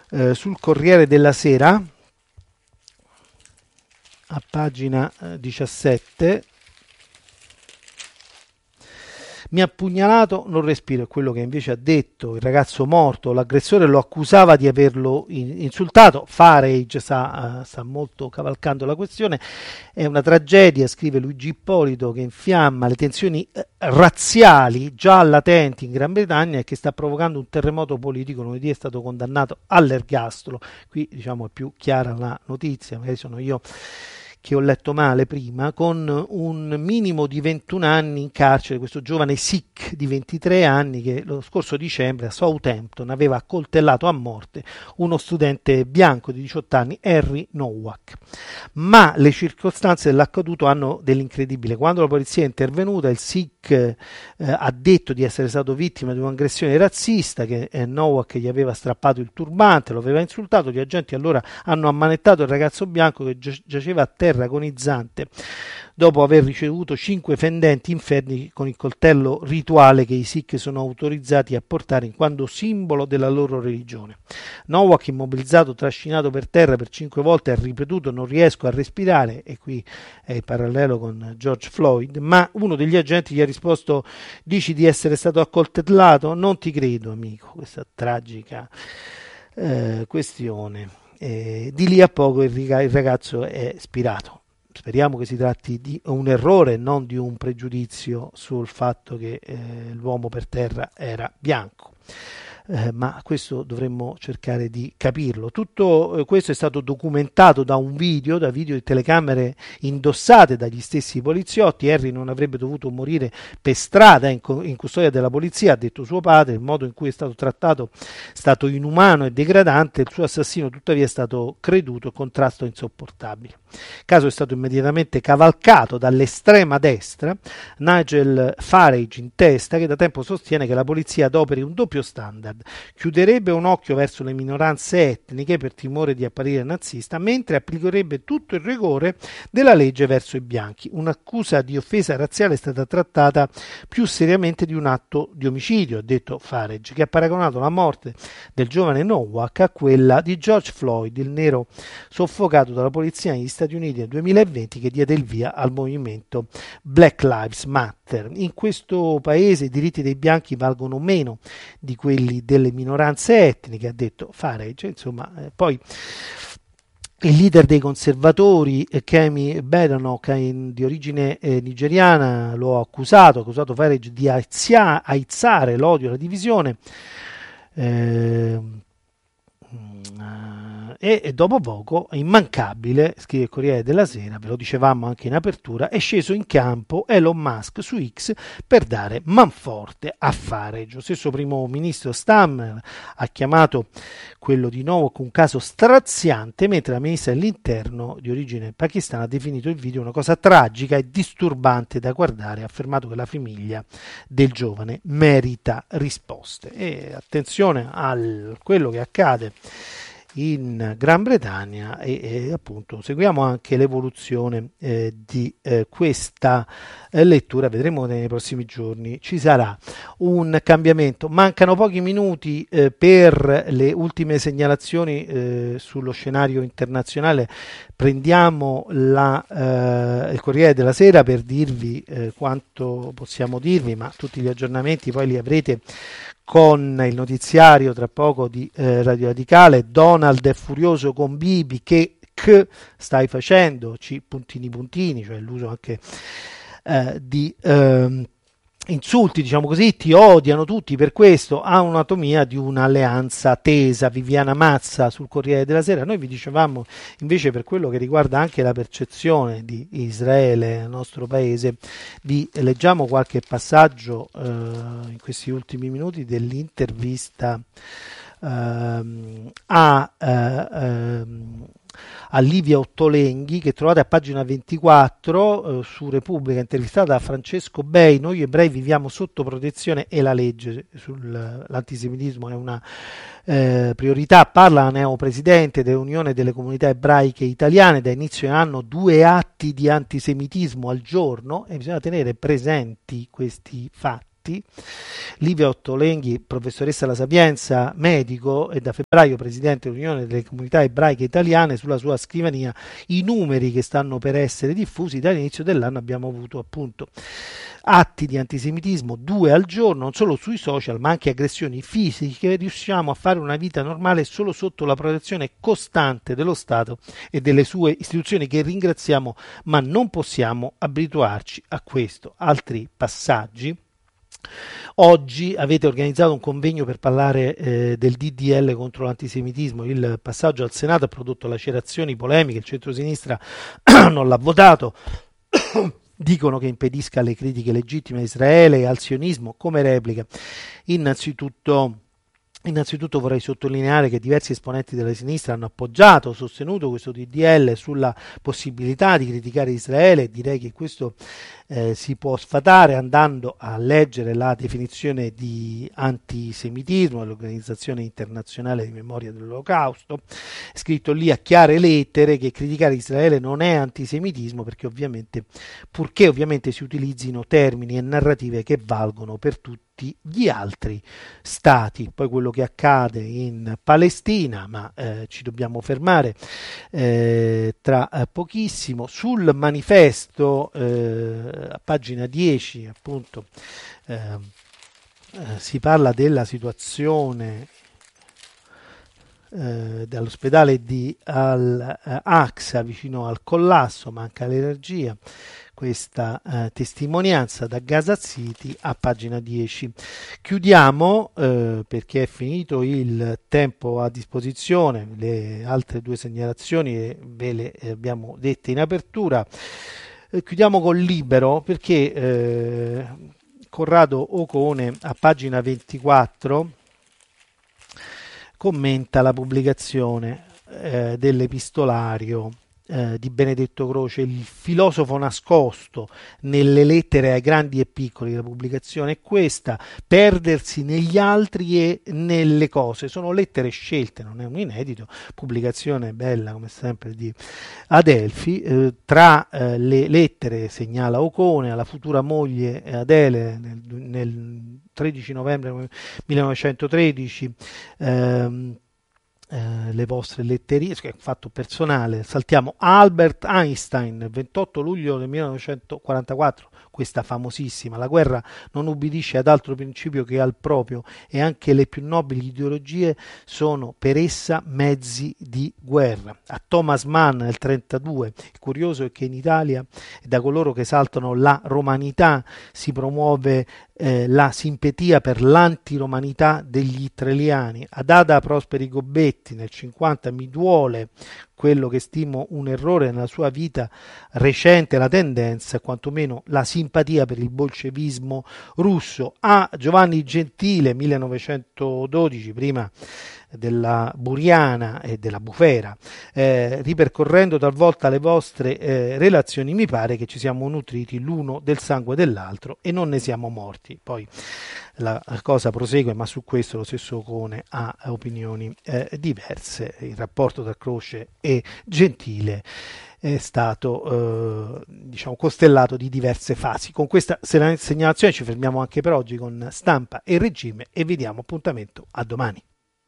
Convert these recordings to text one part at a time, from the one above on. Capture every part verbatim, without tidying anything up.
eh, sul Corriere della Sera, a pagina eh, diciassette. Mi ha pugnalato, non respiro, è quello che invece ha detto il ragazzo morto. L'aggressore lo accusava di averlo insultato. Farage sta, uh, sta molto cavalcando la questione. È una tragedia, scrive Luigi Ippolito, che infiamma le tensioni uh, razziali già latenti in Gran Bretagna e che sta provocando un terremoto politico. Lunedì è stato condannato all'ergastolo. Qui diciamo è più chiara la notizia, magari sono io che ho letto male prima, con un minimo di ventuno anni in carcere, questo giovane Sikh di ventitré anni che lo scorso dicembre a Southampton aveva accoltellato a morte uno studente bianco di diciotto anni, Henry Nowak. Ma le circostanze dell'accaduto hanno dell'incredibile. Quando la polizia è intervenuta, il Sikh eh, ha detto di essere stato vittima di un'aggressione razzista, che eh, Nowak gli aveva strappato il turbante, lo aveva insultato. Gli agenti allora hanno ammanettato il ragazzo bianco che gi- giaceva a terra agonizzante dopo aver ricevuto cinque fendenti inferni con il coltello rituale che i Sikh sono autorizzati a portare in quanto simbolo della loro religione. Nowak, immobilizzato, trascinato per terra per cinque volte, ha ripetuto: non riesco a respirare, e qui è il parallelo con George Floyd, ma uno degli agenti gli ha risposto: dici di essere stato accoltellato? Non ti credo, amico. Questa tragica eh, questione. Eh, di lì a poco il, riga- il ragazzo è spirato. Speriamo che si tratti di un errore, non di un pregiudizio sul fatto che eh, l'uomo per terra era bianco. Eh, ma questo dovremmo cercare di capirlo. Tutto eh, questo è stato documentato da un video, da video di telecamere indossate dagli stessi poliziotti. Henry non avrebbe dovuto morire per strada in, in custodia della polizia, ha detto suo padre. Il modo in cui è stato trattato è stato inumano e degradante. Il suo assassino tuttavia è stato creduto, contrasto insopportabile. Il caso è stato immediatamente cavalcato dall'estrema destra, Nigel Farage in testa, che da tempo sostiene che la polizia adoperi un doppio standard: chiuderebbe un occhio verso le minoranze etniche per timore di apparire nazista, mentre applicherebbe tutto il rigore della legge verso i bianchi. Un'accusa di offesa razziale è stata trattata più seriamente di un atto di omicidio, ha detto Farage, che ha paragonato la morte del giovane Nowak a quella di George Floyd, il nero soffocato dalla polizia negli Stati Uniti nel duemilaventi, che diede il via al movimento Black Lives Matter. In questo paese i diritti dei bianchi valgono meno di quelli delle minoranze etniche, ha detto Farage. Insomma, eh, poi il leader dei conservatori, eh, Kemi Badenoch, in, di origine eh, nigeriana, lo ha accusato, ha accusato Farage di aizia, aizzare l'odio e la divisione. Eh, E, e dopo poco, immancabile, scrive il Corriere della Sera, ve lo dicevamo anche in apertura, è sceso in campo Elon Musk su X per dare manforte a Farage. Lo stesso primo ministro Stammer ha chiamato quello di nuovo un caso straziante, mentre la ministra dell'interno di origine pakistana ha definito il video una cosa tragica e disturbante da guardare, ha affermato che la famiglia del giovane merita risposte. E attenzione a quello che accade in Gran Bretagna e, e appunto seguiamo anche l'evoluzione eh, di eh, questa eh, lettura. Vedremo nei prossimi giorni ci sarà un cambiamento. Mancano pochi minuti eh, per le ultime segnalazioni eh, sullo scenario internazionale. Prendiamo la, eh, il Corriere della Sera per dirvi eh, quanto possiamo dirvi, ma tutti gli aggiornamenti poi li avrete con il notiziario tra poco di eh, Radio Radicale. Donald è furioso con Bibi, che che stai facendo, C puntini puntini, cioè l'uso anche eh, di eh, insulti, diciamo così, ti odiano tutti per questo, ha un'anatomia di un'alleanza tesa. Viviana Mazza sul Corriere della Sera. Noi vi dicevamo invece, per quello che riguarda anche la percezione di Israele nel nostro paese, vi leggiamo qualche passaggio eh, in questi ultimi minuti dell'intervista ehm, a eh, ehm, a Livia Ottolenghi, che trovate a pagina ventiquattro eh, su Repubblica, intervistata da Francesco Bei. Noi ebrei viviamo sotto protezione e la legge sull'antisemitismo è una eh, priorità. Parla la neopresidente dell'Unione delle Comunità Ebraiche Italiane. Da inizio anno due atti di antisemitismo al giorno e bisogna tenere presenti questi fatti. fatti. Livia Ottolenghi, professoressa alla Sapienza, medico e da febbraio presidente dell'Unione delle Comunità Ebraiche Italiane, sulla sua scrivania i numeri che stanno per essere diffusi. Dall'inizio dell'anno abbiamo avuto appunto atti di antisemitismo, due al giorno, non solo sui social ma anche aggressioni fisiche. Riusciamo a fare una vita normale solo sotto la protezione costante dello Stato e delle sue istituzioni, che ringraziamo, ma non possiamo abituarci a questo. Altri passaggi. Oggi avete organizzato un convegno per parlare eh, del D D L contro l'antisemitismo. Il passaggio al Senato ha prodotto lacerazioni, polemiche, il centrosinistra non l'ha votato. Dicono che impedisca le critiche legittime a Israele e al sionismo. Come replica? Innanzitutto, innanzitutto vorrei sottolineare che diversi esponenti della sinistra hanno appoggiato, sostenuto questo D D L sulla possibilità di criticare Israele. Direi che questo eh, si può sfatare andando a leggere la definizione di antisemitismo dell'Organizzazione Internazionale di Memoria dell'Olocausto. È scritto lì a chiare lettere che criticare Israele non è antisemitismo, perché ovviamente, purché ovviamente si utilizzino termini e narrative che valgono per tutti gli altri stati. Poi quello che accade in Palestina, ma eh, ci dobbiamo fermare eh, tra eh, pochissimo. Sul manifesto eh, a pagina dieci appunto eh, eh, si parla della situazione eh, dell'ospedale di Al-Aqsa vicino al collasso, manca l'energia. Questa eh, testimonianza da Gaza City a pagina dieci. Chiudiamo eh, perché è finito il tempo a disposizione. Le altre due segnalazioni ve le abbiamo dette in apertura. Eh, chiudiamo con Libero perché eh, Corrado Ocone a pagina ventiquattro commenta la pubblicazione eh, dell'epistolario Eh, di Benedetto Croce, il filosofo nascosto nelle lettere ai grandi e piccoli. La pubblicazione è questa: perdersi negli altri e nelle cose. Sono lettere scelte, non è un inedito, pubblicazione bella come sempre di Adelphi. Eh, tra eh, le lettere, segnala Ocone, alla futura moglie Adele nel, nel tredici novembre millenovecentotredici, ehm, Eh, le vostre letterie, che è un fatto personale. Saltiamo Albert Einstein, ventotto luglio del millenovecentoquarantaquattro, questa famosissima: la guerra non ubbidisce ad altro principio che al proprio, e anche le più nobili ideologie sono per essa mezzi di guerra. A Thomas Mann nel trentadue: il curioso è che in Italia e da coloro che esaltano la romanità si promuove eh, la simpatia per l'antiromanità degli italiani. Ad Ada Prosperi Gobetti nel cinquanta: mi duole quello che stimo un errore nella sua vita recente, la tendenza, quantomeno la simpatia per il bolscevismo russo. A Giovanni Gentile millenovecentododici, prima della Buriana e della Bufera. Eh, ripercorrendo talvolta le vostre eh, relazioni, mi pare che ci siamo nutriti l'uno del sangue dell'altro e non ne siamo morti. Poi la cosa prosegue, ma su questo lo stesso Ocone ha opinioni eh, diverse. Il rapporto tra Croce e Gentile è stato eh, diciamo costellato di diverse fasi. Con questa segnalazione ci fermiamo anche per oggi con Stampa e Regime e vi diamo appuntamento a domani.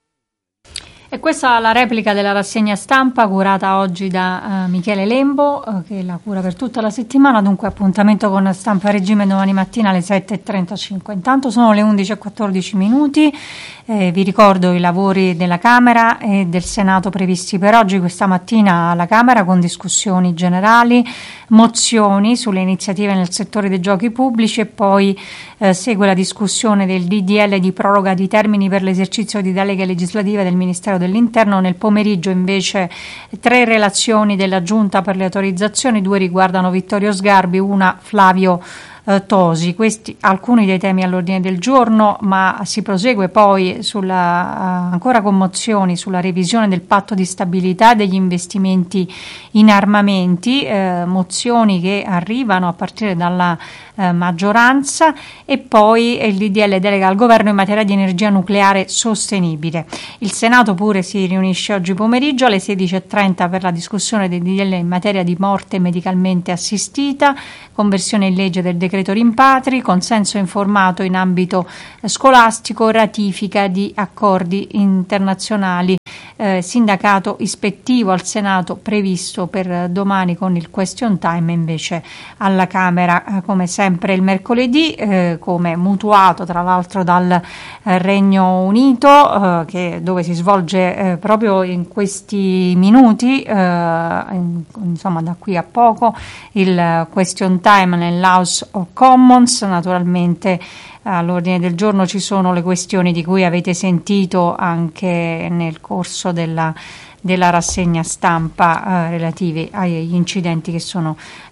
E questa è la replica della rassegna stampa curata oggi da uh, Michele Lembo, uh, che la cura per tutta la settimana. Dunque appuntamento con Stampa Regime domani mattina alle sette e trentacinque. Intanto sono le undici e quattordici minuti. Eh, vi ricordo i lavori della Camera e del Senato previsti per oggi. Questa mattina alla Camera con discussioni generali, mozioni sulle iniziative nel settore dei giochi pubblici e poi eh, segue la discussione del D D L di proroga di termini per l'esercizio di deleghe legislative del Ministero dell'Interno. Nel pomeriggio invece tre relazioni della Giunta per le autorizzazioni, due riguardano Vittorio Sgarbi, una Flavio eh, Tosi. Questi alcuni dei temi all'ordine del giorno, ma si prosegue poi sulla, uh, ancora con mozioni sulla revisione del patto di stabilità e degli investimenti in armamenti, eh, mozioni che arrivano a partire dalla eh, maggioranza, e poi il D D L delega al governo in materia di energia nucleare sostenibile. Il Senato pure si riunisce oggi pomeriggio alle sedici e trenta per la discussione del D D L in materia di morte medicalmente assistita, conversione in legge del decreto decreto rimpatri, consenso informato in ambito scolastico, ratifica di accordi internazionali. Eh, sindacato ispettivo al Senato previsto per domani con il question time, invece alla Camera eh, come sempre il mercoledì, eh, come mutuato tra l'altro dal eh, Regno Unito, eh, che, dove si svolge eh, proprio in questi minuti, eh, in, insomma da qui a poco, il question time nell'House of Commons. Naturalmente all'ordine del giorno ci sono le questioni di cui avete sentito anche nel corso della, della rassegna stampa eh, relative agli incidenti che sono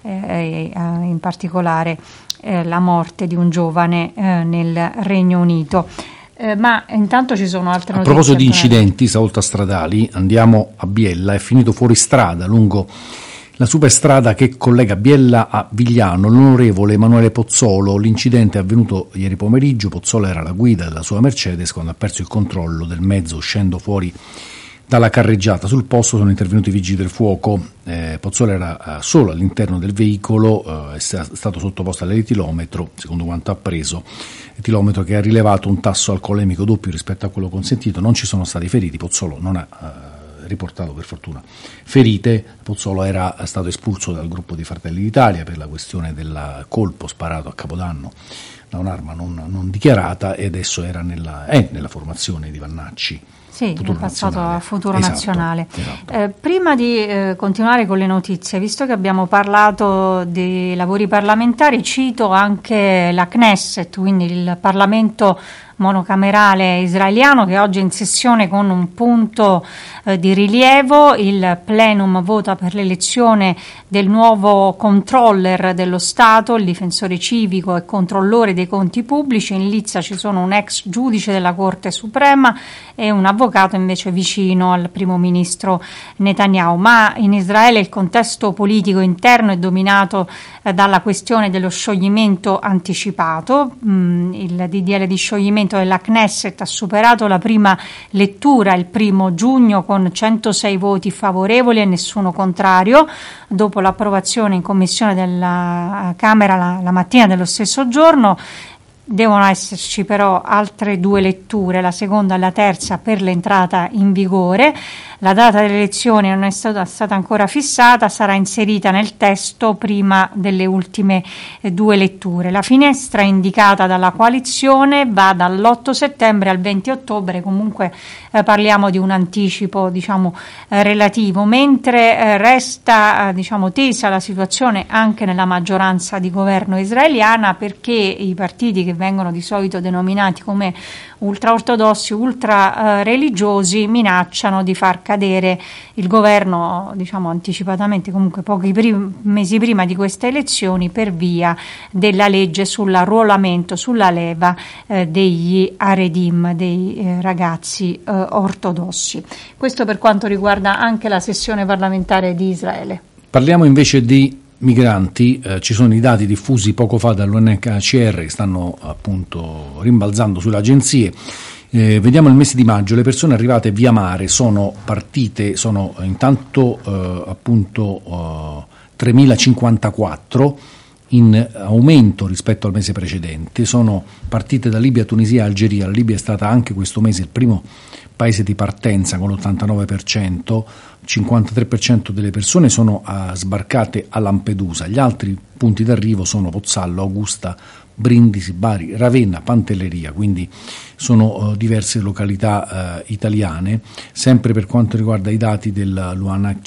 eh, eh, in particolare eh, la morte di un giovane eh, nel Regno Unito. Eh, ma intanto ci sono altre notizie. A proposito di incidenti, stavolta stradali, andiamo a Biella. È finito fuori strada lungo la superstrada che collega Biella a Vigliano l'onorevole Emanuele Pozzolo. L'incidente è avvenuto ieri pomeriggio. Pozzolo era alla guida della sua Mercedes quando ha perso il controllo del mezzo uscendo fuori dalla carreggiata. Sul posto sono intervenuti i vigili del fuoco. Eh, Pozzolo era eh, solo all'interno del veicolo, eh, è stato sottoposto all'etilometro, secondo quanto ha appreso, etilometro che ha rilevato un tasso alcolemico doppio rispetto a quello consentito. Non ci sono stati feriti. Pozzolo non ha eh, riportato per fortuna ferite. Pozzolo era stato espulso dal gruppo di Fratelli d'Italia per la questione del colpo sparato a Capodanno da un'arma non, non dichiarata, e adesso era nella, è nella formazione di Vannacci. Sì, è passato a Futuro esatto, Nazionale. Esatto. Eh, prima di eh, continuare con le notizie, visto che abbiamo parlato dei lavori parlamentari, cito anche la Knesset, quindi il Parlamento monocamerale israeliano, che oggi è in sessione con un punto eh, di rilievo. Il plenum vota per l'elezione del nuovo controller dello Stato, il difensore civico e controllore dei conti pubblici. In lizza ci sono un ex giudice della Corte Suprema e un avvocato invece vicino al primo ministro Netanyahu. Ma in Israele il contesto politico interno è dominato eh, dalla questione dello scioglimento anticipato. Mm, il D D L di scioglimento della Knesset ha superato la prima lettura il primo giugno con centosei voti favorevoli e nessuno contrario. Dopo l'approvazione in commissione della Camera la, la mattina dello stesso giorno, devono esserci però altre due letture, la seconda e la terza, per l'entrata in vigore. La data delle elezioni non è stata, stata ancora fissata, sarà inserita nel testo prima delle ultime eh, due letture. La finestra indicata dalla coalizione va dall'otto settembre al venti ottobre, comunque eh, parliamo di un anticipo diciamo eh, relativo, mentre eh, resta eh, diciamo tesa la situazione anche nella maggioranza di governo israeliana, perché i partiti che vengono di solito denominati come ultraortodossi, ultra eh, religiosi, minacciano di far cadere il governo diciamo anticipatamente, comunque pochi prim- mesi prima di queste elezioni, per via della legge sull'arruolamento, sulla leva eh, degli Haredim, dei eh, ragazzi eh, ortodossi. Questo per quanto riguarda anche la sessione parlamentare di Israele. Parliamo invece di migranti. Eh, ci sono i dati diffusi poco fa dall'U N H C R che stanno appunto rimbalzando sulle agenzie. Eh, vediamo il mese di maggio. Le persone arrivate via mare sono partite, sono intanto eh, appunto eh, tremilacinquantaquattro, in aumento rispetto al mese precedente. Sono partite da Libia, Tunisia e Algeria. La Libia è stata anche questo mese il primo paese di partenza con l'ottantanove per cento, cinquantatré per cento delle persone sono uh, sbarcate a Lampedusa. Gli altri punti d'arrivo sono Pozzallo, Augusta, Brindisi, Bari, Ravenna, Pantelleria, quindi sono uh, diverse località uh, italiane. Sempre per quanto riguarda i dati dell'U N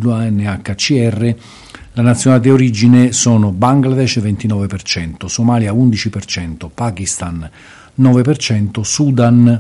H C R, la nazionalità di origine sono Bangladesh ventinove per cento, Somalia undici per cento, Pakistan nove per cento, Sudan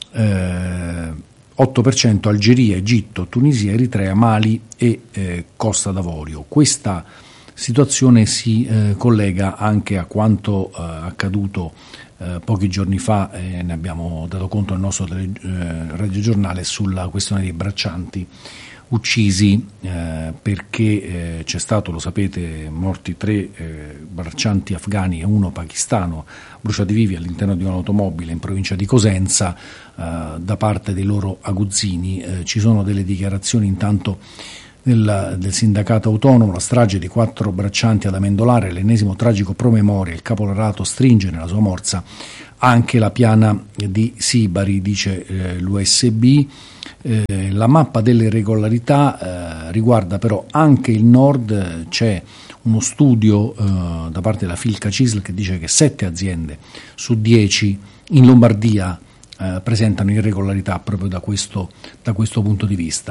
eh, otto per cento, Algeria, Egitto, Tunisia, Eritrea, Mali e eh, Costa d'Avorio. Questa situazione si eh, collega anche a quanto eh, accaduto eh, pochi giorni fa, e eh, ne abbiamo dato conto nel nostro tele, eh, radiogiornale, sulla questione dei braccianti uccisi eh, perché eh, c'è stato, lo sapete, morti tre eh, braccianti afghani e uno pakistano bruciati vivi all'interno di un'automobile in provincia di Cosenza eh, da parte dei loro aguzzini. Eh, ci sono delle dichiarazioni intanto del, del sindacato autonomo, la strage di quattro braccianti ad Amendolare, l'ennesimo tragico promemoria, il caporalato stringe nella sua morsa anche la piana di Sibari, dice eh, l'U S B. Eh, la mappa delle irregolarità eh, riguarda però anche il nord. C'è uno studio eh, da parte della Filca Cisl che dice che sette aziende su dieci in Lombardia eh, presentano irregolarità proprio da questo, da questo punto di vista.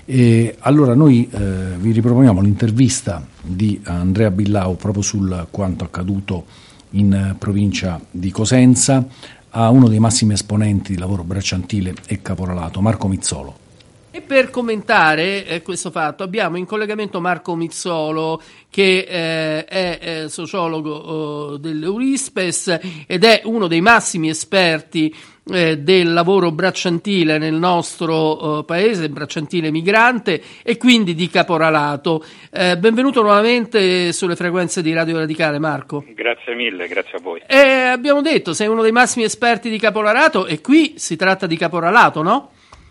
E allora noi eh, vi riproponiamo l'intervista di Andrea Billau proprio sul quanto accaduto in provincia di Cosenza a uno dei massimi esponenti di lavoro bracciantile e caporalato, Marco Mizzolo. E per commentare eh, questo fatto abbiamo in collegamento Marco Mizzolo, che eh, è eh, sociologo eh, dell'Eurispes ed è uno dei massimi esperti eh, del lavoro bracciantile nel nostro eh, paese, bracciantile migrante e quindi di caporalato. Eh, benvenuto nuovamente sulle frequenze di Radio Radicale, Marco. Grazie mille, grazie a voi. Eh, abbiamo detto, sei uno dei massimi esperti di caporalato e qui si tratta di caporalato, no?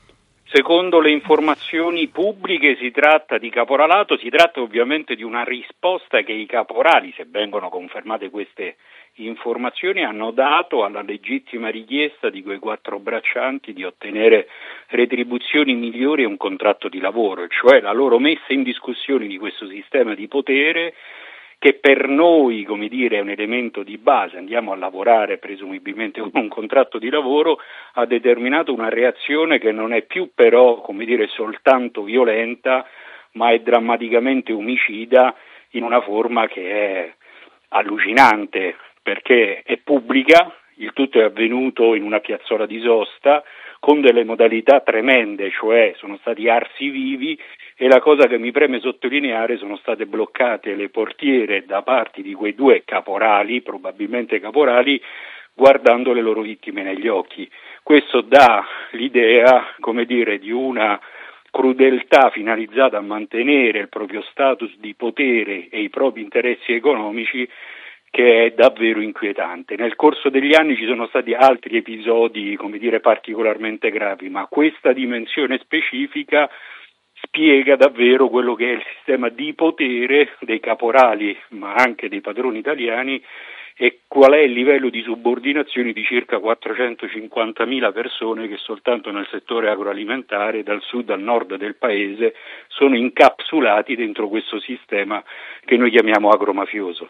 Secondo le informazioni pubbliche si tratta di caporalato, si tratta ovviamente di una risposta che i caporali, se vengono confermate queste informazioni, hanno dato alla legittima richiesta di quei quattro braccianti di ottenere retribuzioni migliori e un contratto di lavoro, cioè la loro messa in discussione di questo sistema di potere che per noi, come dire, è un elemento di base. Andiamo a lavorare presumibilmente con un contratto di lavoro, ha determinato una reazione che non è più però, come dire, soltanto violenta, ma è drammaticamente omicida in una forma che è allucinante, perché è pubblica, il tutto è avvenuto in una piazzola di sosta con delle modalità tremende, cioè sono stati arsi vivi, e la cosa che mi preme sottolineare, sono state bloccate le portiere da parte di quei due caporali, probabilmente caporali, guardando le loro vittime negli occhi. Questo dà l'idea, come dire, di una crudeltà finalizzata a mantenere il proprio status di potere e i propri interessi economici, che è davvero inquietante. Nel corso degli anni ci sono stati altri episodi, come dire, particolarmente gravi, ma questa dimensione specifica spiega davvero quello che è il sistema di potere dei caporali, ma anche dei padroni italiani, e qual è il livello di subordinazione di circa quattrocentocinquantamila persone che soltanto nel settore agroalimentare, dal sud al nord del paese, sono incapsulati dentro questo sistema che noi chiamiamo agromafioso.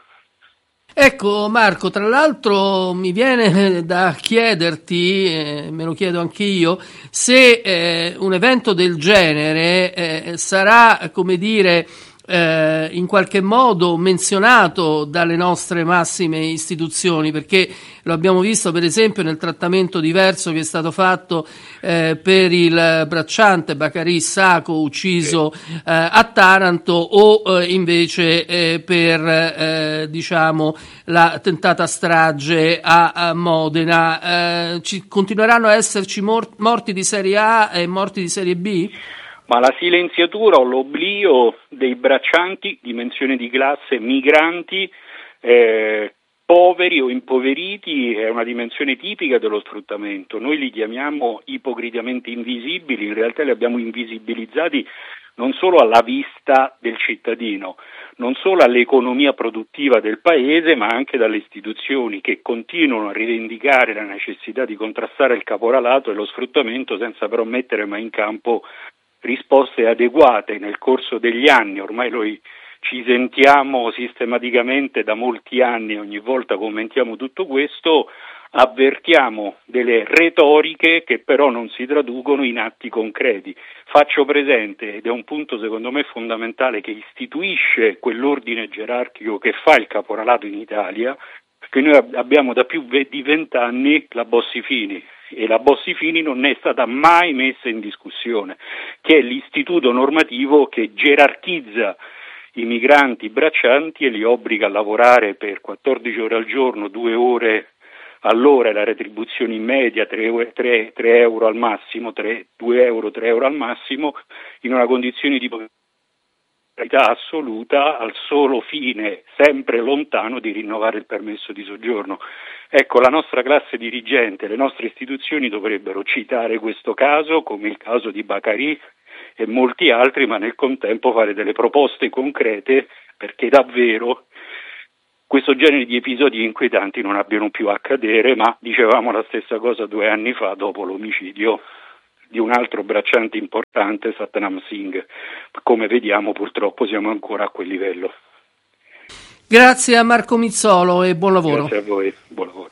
Ecco Marco, tra l'altro mi viene da chiederti, eh, me lo chiedo anch'io, se eh, un evento del genere eh, sarà, come dire, eh, in qualche modo menzionato dalle nostre massime istituzioni, perché lo abbiamo visto per esempio nel trattamento diverso che è stato fatto eh, per il bracciante Baccarì Sacco ucciso eh, a Taranto, o eh, invece eh, per eh, diciamo la tentata strage a, a Modena. Eh, ci continueranno a esserci mor- morti di serie A e morti di serie B? Ma la silenziatura o l'oblio dei braccianti, dimensione di classe, migranti, eh, poveri o impoveriti, è una dimensione tipica dello sfruttamento. Noi li chiamiamo ipocritamente invisibili, in realtà li abbiamo invisibilizzati non solo alla vista del cittadino, non solo all'economia produttiva del paese, ma anche dalle istituzioni che continuano a rivendicare la necessità di contrastare il caporalato e lo sfruttamento senza però mettere mai in campo risposte adeguate. Nel corso degli anni, ormai noi ci sentiamo sistematicamente da molti anni, ogni volta commentiamo tutto questo, avvertiamo delle retoriche che però non si traducono in atti concreti. Faccio presente, ed è un punto secondo me fondamentale che istituisce quell'ordine gerarchico che fa il caporalato in Italia, che noi abbiamo da più di vent'anni la Bossi-Fini, e la Bossi-Fini non è stata mai messa in discussione, che è l'istituto normativo che gerarchizza i migranti braccianti e li obbliga a lavorare per quattordici ore al giorno, due ore all'ora, e la retribuzione in media tre euro al massimo, due euro, tre euro al massimo, in una condizione di povertà assoluta, al solo fine, sempre lontano, di rinnovare il permesso di soggiorno. Ecco, la nostra classe dirigente, le nostre istituzioni dovrebbero citare questo caso come il caso di Baccarì e molti altri, ma nel contempo fare delle proposte concrete perché davvero questo genere di episodi inquietanti non abbiano più a accadere. Ma dicevamo la stessa cosa due anni fa dopo l'omicidio di un altro bracciante importante, Satnam Singh. Come vediamo purtroppo siamo ancora a quel livello. Grazie a Marco Mizzolo e buon lavoro. Grazie a voi, buon lavoro.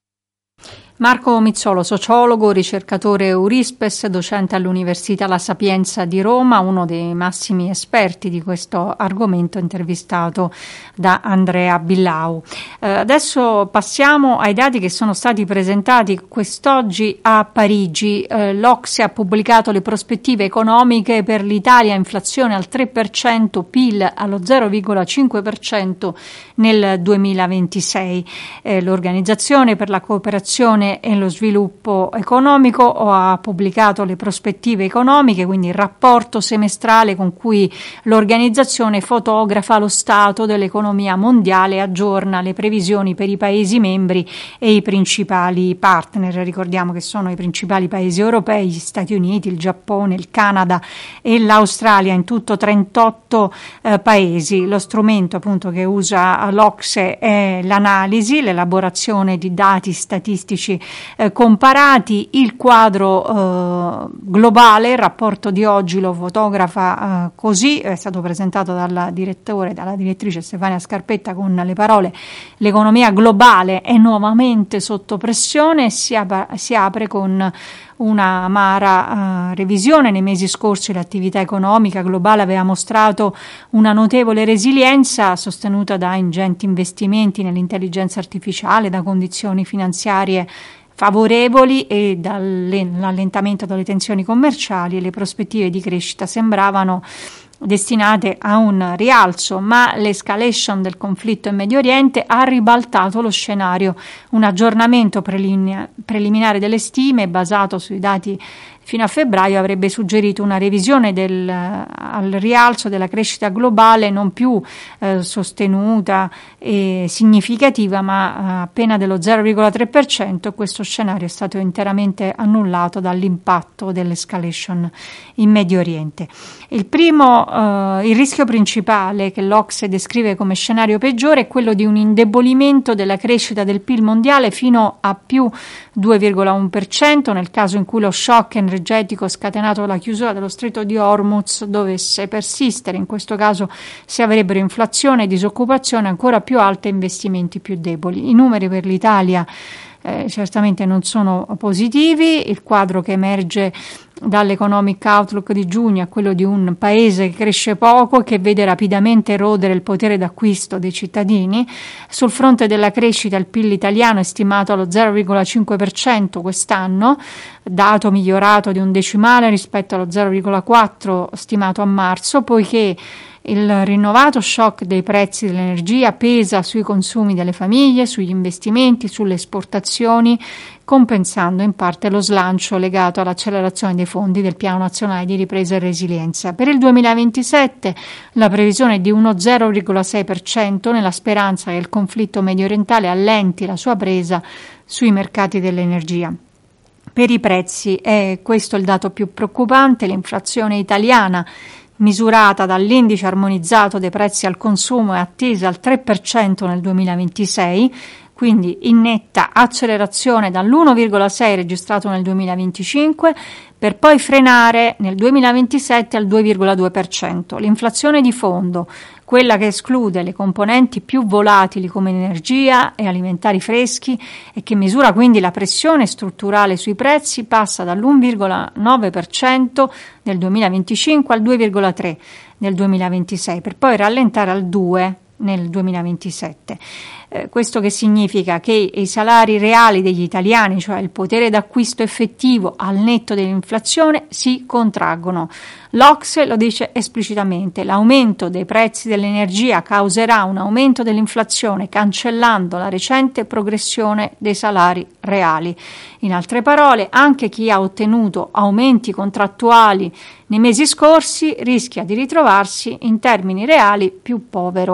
Marco Mizzolo, sociologo, ricercatore Eurispes, docente all'Università La Sapienza di Roma, uno dei massimi esperti di questo argomento, intervistato da Andrea Billau. Eh, adesso passiamo ai dati che sono stati presentati quest'oggi a Parigi. Eh, L'Ocse ha pubblicato le prospettive economiche per l'Italia: inflazione al tre per cento, P I L allo zero virgola cinque per cento nel duemilaventisei. Eh, L'Organizzazione per la Cooperazione e lo Sviluppo Economico ha pubblicato le prospettive economiche, quindi il rapporto semestrale con cui l'organizzazione fotografa lo stato dell'economia mondiale e aggiorna le previsioni per i Paesi membri e i principali partner. Ricordiamo che sono i principali Paesi europei, gli Stati Uniti, il Giappone, il Canada e l'Australia, in tutto trentotto eh, Paesi. Lo strumento appunto che usa l'Ocse è l'analisi, l'elaborazione di dati statistici Eh, comparati. Il quadro eh, globale, il rapporto di oggi lo fotografa eh, così, è stato presentato dal direttore, dalla direttrice Stefania Scarpetta con le parole: l'economia globale è nuovamente sotto pressione e si, ap- si apre con una amara uh, revisione. Nei mesi scorsi l'attività economica globale aveva mostrato una notevole resilienza, sostenuta da ingenti investimenti nell'intelligenza artificiale, da condizioni finanziarie favorevoli e dall'allentamento delle tensioni commerciali, e le prospettive di crescita sembravano destinate a un rialzo, ma l'escalation del conflitto in Medio Oriente ha ribaltato lo scenario. Un aggiornamento prelim- preliminare delle stime, basato sui dati fino a febbraio, avrebbe suggerito una revisione del, al rialzo della crescita globale non più eh, sostenuta e significativa, ma eh, appena dello zero virgola tre per cento. Questo scenario è stato interamente annullato dall'impatto dell'escalation in Medio Oriente. Il primo, eh, il rischio principale che l'Ocse descrive come scenario peggiore è quello di un indebolimento della crescita del P I L mondiale fino a più due virgola uno per cento nel caso in cui lo shock energetico scatenato dalla chiusura dello stretto di Hormuz dovesse persistere. In questo caso si avrebbero inflazione e disoccupazione ancora più alte e investimenti più deboli. I numeri per l'Italia eh, certamente non sono positivi. Il quadro che emerge dall'Economic Outlook di giugno è quello di un paese che cresce poco e che vede rapidamente erodere il potere d'acquisto dei cittadini. Sul fronte della crescita, il P I L italiano è stimato allo zero virgola cinque per cento quest'anno, dato migliorato di un decimale rispetto allo zero virgola quattro stimato a marzo, poiché il rinnovato shock dei prezzi dell'energia pesa sui consumi delle famiglie, sugli investimenti, sulle esportazioni, compensando in parte lo slancio legato all'accelerazione dei fondi del Piano Nazionale di Ripresa e Resilienza. Per il duemilaventisette la previsione è di uno zero virgola sei per cento, nella speranza che il conflitto mediorientale allenti la sua presa sui mercati dell'energia. Per i prezzi è questo il dato più preoccupante: l'inflazione italiana, misurata dall'indice armonizzato dei prezzi al consumo, è attesa al tre per cento nel duemilaventisei, quindi in netta accelerazione dall'uno virgola sei registrato nel duemilaventicinque, per poi frenare nel duemilaventisette al due virgola due per cento. L'inflazione di fondo, quella che esclude le componenti più volatili come energia e alimentari freschi e che misura quindi la pressione strutturale sui prezzi, passa dall'uno virgola nove per cento nel duemilaventicinque al due virgola tre per cento nel duemilaventisei, per poi rallentare al due per cento nel duemilaventisette. Eh, questo che significa che i salari reali degli italiani, cioè il potere d'acquisto effettivo al netto dell'inflazione, si contraggono. L'Ocse lo dice esplicitamente: l'aumento dei prezzi dell'energia causerà un aumento dell'inflazione, cancellando la recente progressione dei salari reali. In altre parole, anche chi ha ottenuto aumenti contrattuali nei mesi scorsi rischia di ritrovarsi in termini reali più povero.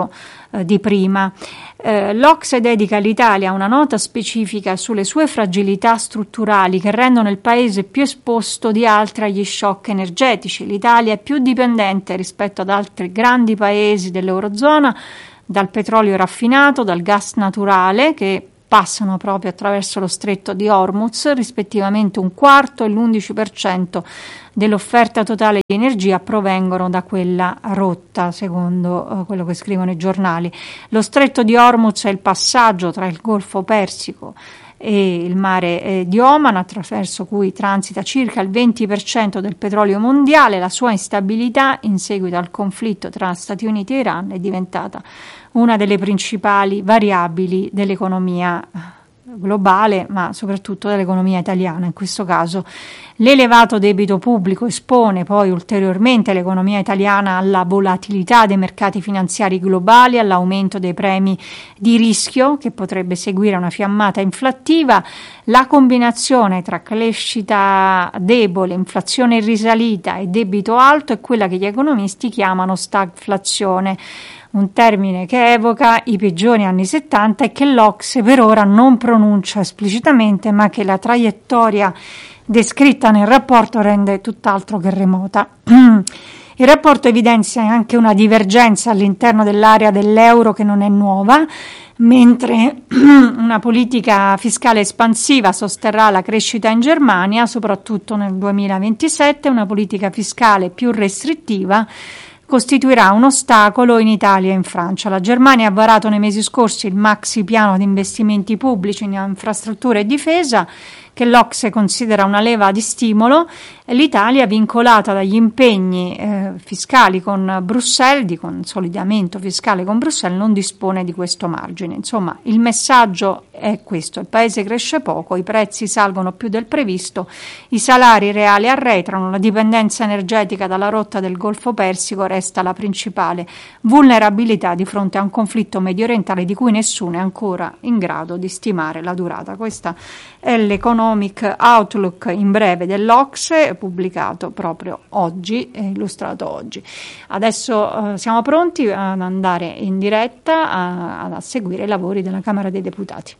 eh, di prima. Eh, L'O C S E dedica all'Italia una nota specifica sulle sue fragilità strutturali che rendono il paese più esposto di altri agli shock energetici. L'Italia è più dipendente rispetto ad altri grandi paesi dell'Eurozona dal petrolio raffinato, dal gas naturale che passano proprio attraverso lo stretto di Hormuz, rispettivamente un quarto e l'undici per cento dell'offerta totale di energia provengono da quella rotta, secondo uh, quello che scrivono i giornali. Lo stretto di Hormuz è il passaggio tra il Golfo Persico e il mare eh, di Oman, attraverso cui transita circa il venti per cento del petrolio mondiale. La sua instabilità in seguito al conflitto tra Stati Uniti e Iran è diventata una delle principali variabili dell'economia globale, ma soprattutto dell'economia italiana. In questo caso l'elevato debito pubblico espone poi ulteriormente l'economia italiana alla volatilità dei mercati finanziari globali, all'aumento dei premi di rischio che potrebbe seguire una fiammata inflattiva. La combinazione tra crescita debole, inflazione in risalita e debito alto è quella che gli economisti chiamano stagflazione, un termine che evoca i peggiori anni settanta e che l'O C S E per ora non pronuncia esplicitamente, ma che la traiettoria descritta nel rapporto rende tutt'altro che remota. Il rapporto evidenzia anche una divergenza all'interno dell'area dell'euro che non è nuova. Mentre una politica fiscale espansiva sosterrà la crescita in Germania, soprattutto nel duemilaventisette, una politica fiscale più restrittiva costituirà un ostacolo in Italia e in Francia. La Germania ha varato nei mesi scorsi il maxi piano di investimenti pubblici in infrastrutture e difesa, che l'O C S E considera una leva di stimolo. L'Italia, vincolata dagli impegni eh, fiscali con Bruxelles, di consolidamento fiscale con Bruxelles, non dispone di questo margine. Insomma, il messaggio è questo: il paese cresce poco, i prezzi salgono più del previsto, i salari reali arretrano, la dipendenza energetica dalla rotta del Golfo Persico resta la principale vulnerabilità di fronte a un conflitto mediorientale di cui nessuno è ancora in grado di stimare la durata. Questa è l'Economic Outlook in breve dell'O C S E, pubblicato proprio oggi e illustrato oggi. Adesso eh, siamo pronti ad andare in diretta a, a seguire i lavori della Camera dei Deputati.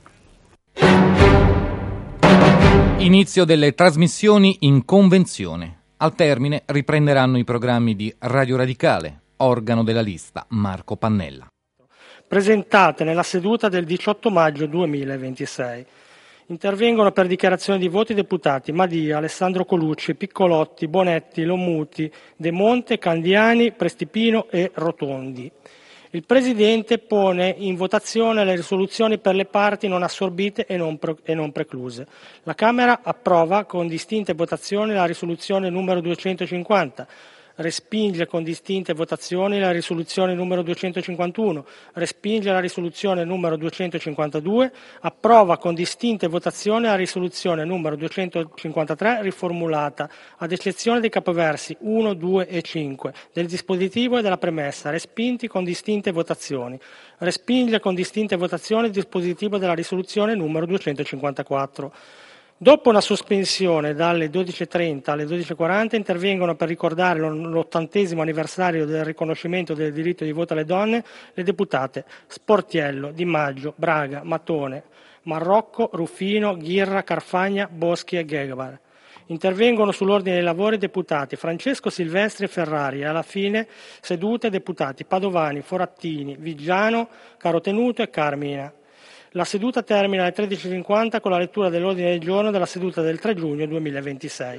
Inizio delle trasmissioni in convenzione. Al termine riprenderanno i programmi di Radio Radicale, organo della lista Marco Pannella. Presentate nella seduta del diciotto maggio duemilaventisei. Intervengono per dichiarazione di voti i deputati Madia, Alessandro Colucci, Piccolotti, Bonetti, Lomuti, De Monte, Candiani, Prestipino e Rotondi. Il Presidente pone in votazione le risoluzioni per le parti non assorbite e non, pro- e non precluse. La Camera approva con distinte votazioni la risoluzione numero duecentocinquanta, respinge con distinte votazioni la risoluzione numero duecentocinquantuno, respinge la risoluzione numero duecentocinquantadue, approva con distinte votazioni la risoluzione numero duecentocinquantatré riformulata, ad eccezione dei capoversi uno, due e cinque del dispositivo e della premessa, respinti con distinte votazioni. Respinge con distinte votazioni il dispositivo della risoluzione numero duecentocinquantaquattro. Dopo una sospensione dalle dodici e trenta alle dodici e quaranta intervengono per ricordare l'ottantesimo anniversario del riconoscimento del diritto di voto alle donne le deputate Sportiello, Di Maggio, Braga, Mattone, Marrocco, Ruffino, Ghirra, Carfagna, Boschi e Ghegbar. Intervengono sull'ordine dei lavori deputati Francesco Silvestri e Ferrari e alla fine sedute deputati Padovani, Forattini, Viggiano, Carotenuto e Carmina. La seduta termina alle tredici e cinquanta con la lettura dell'ordine del giorno della seduta del tre giugno duemilaventisei.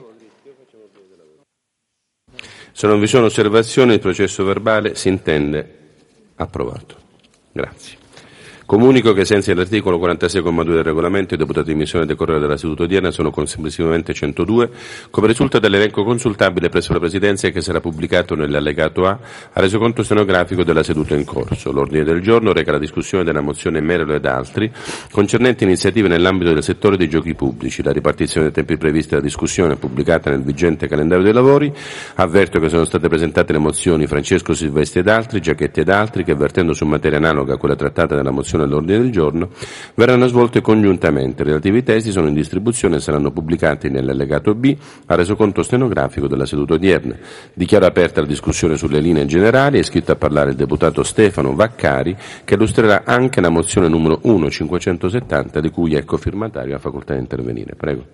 Se non vi sono osservazioni, il processo verbale si intende approvato. Grazie. Comunico che, ai sensi dell'articolo quarantasei comma due del regolamento, i deputati in missione a decorrere dalla seduta odierna sono complessivamente centodue, come risulta dall'elenco consultabile presso la Presidenza e che sarà pubblicato nell'allegato A al resoconto stenografico della seduta in corso. L'ordine del giorno reca la discussione della mozione Merelo ed altri concernente iniziative nell'ambito del settore dei giochi pubblici. La ripartizione dei tempi previsti della discussione è pubblicata nel vigente calendario dei lavori. Avverto che sono state presentate le mozioni Francesco Silvestri ed altri, Giachetti ed altri, che, avvertendo su materia analoga a quella trattata nella mozione discussione dell'ordine del giorno verranno svolte congiuntamente. I relativi testi sono in distribuzione e saranno pubblicati nell'allegato B al resoconto stenografico della seduta odierna. Dichiaro aperta la discussione sulle linee generali. È iscritto a parlare il deputato Stefano Vaccari, che illustrerà anche la mozione numero uno cinquecentosettanta, di cui è cofirmatario, ha facoltà di intervenire. Prego.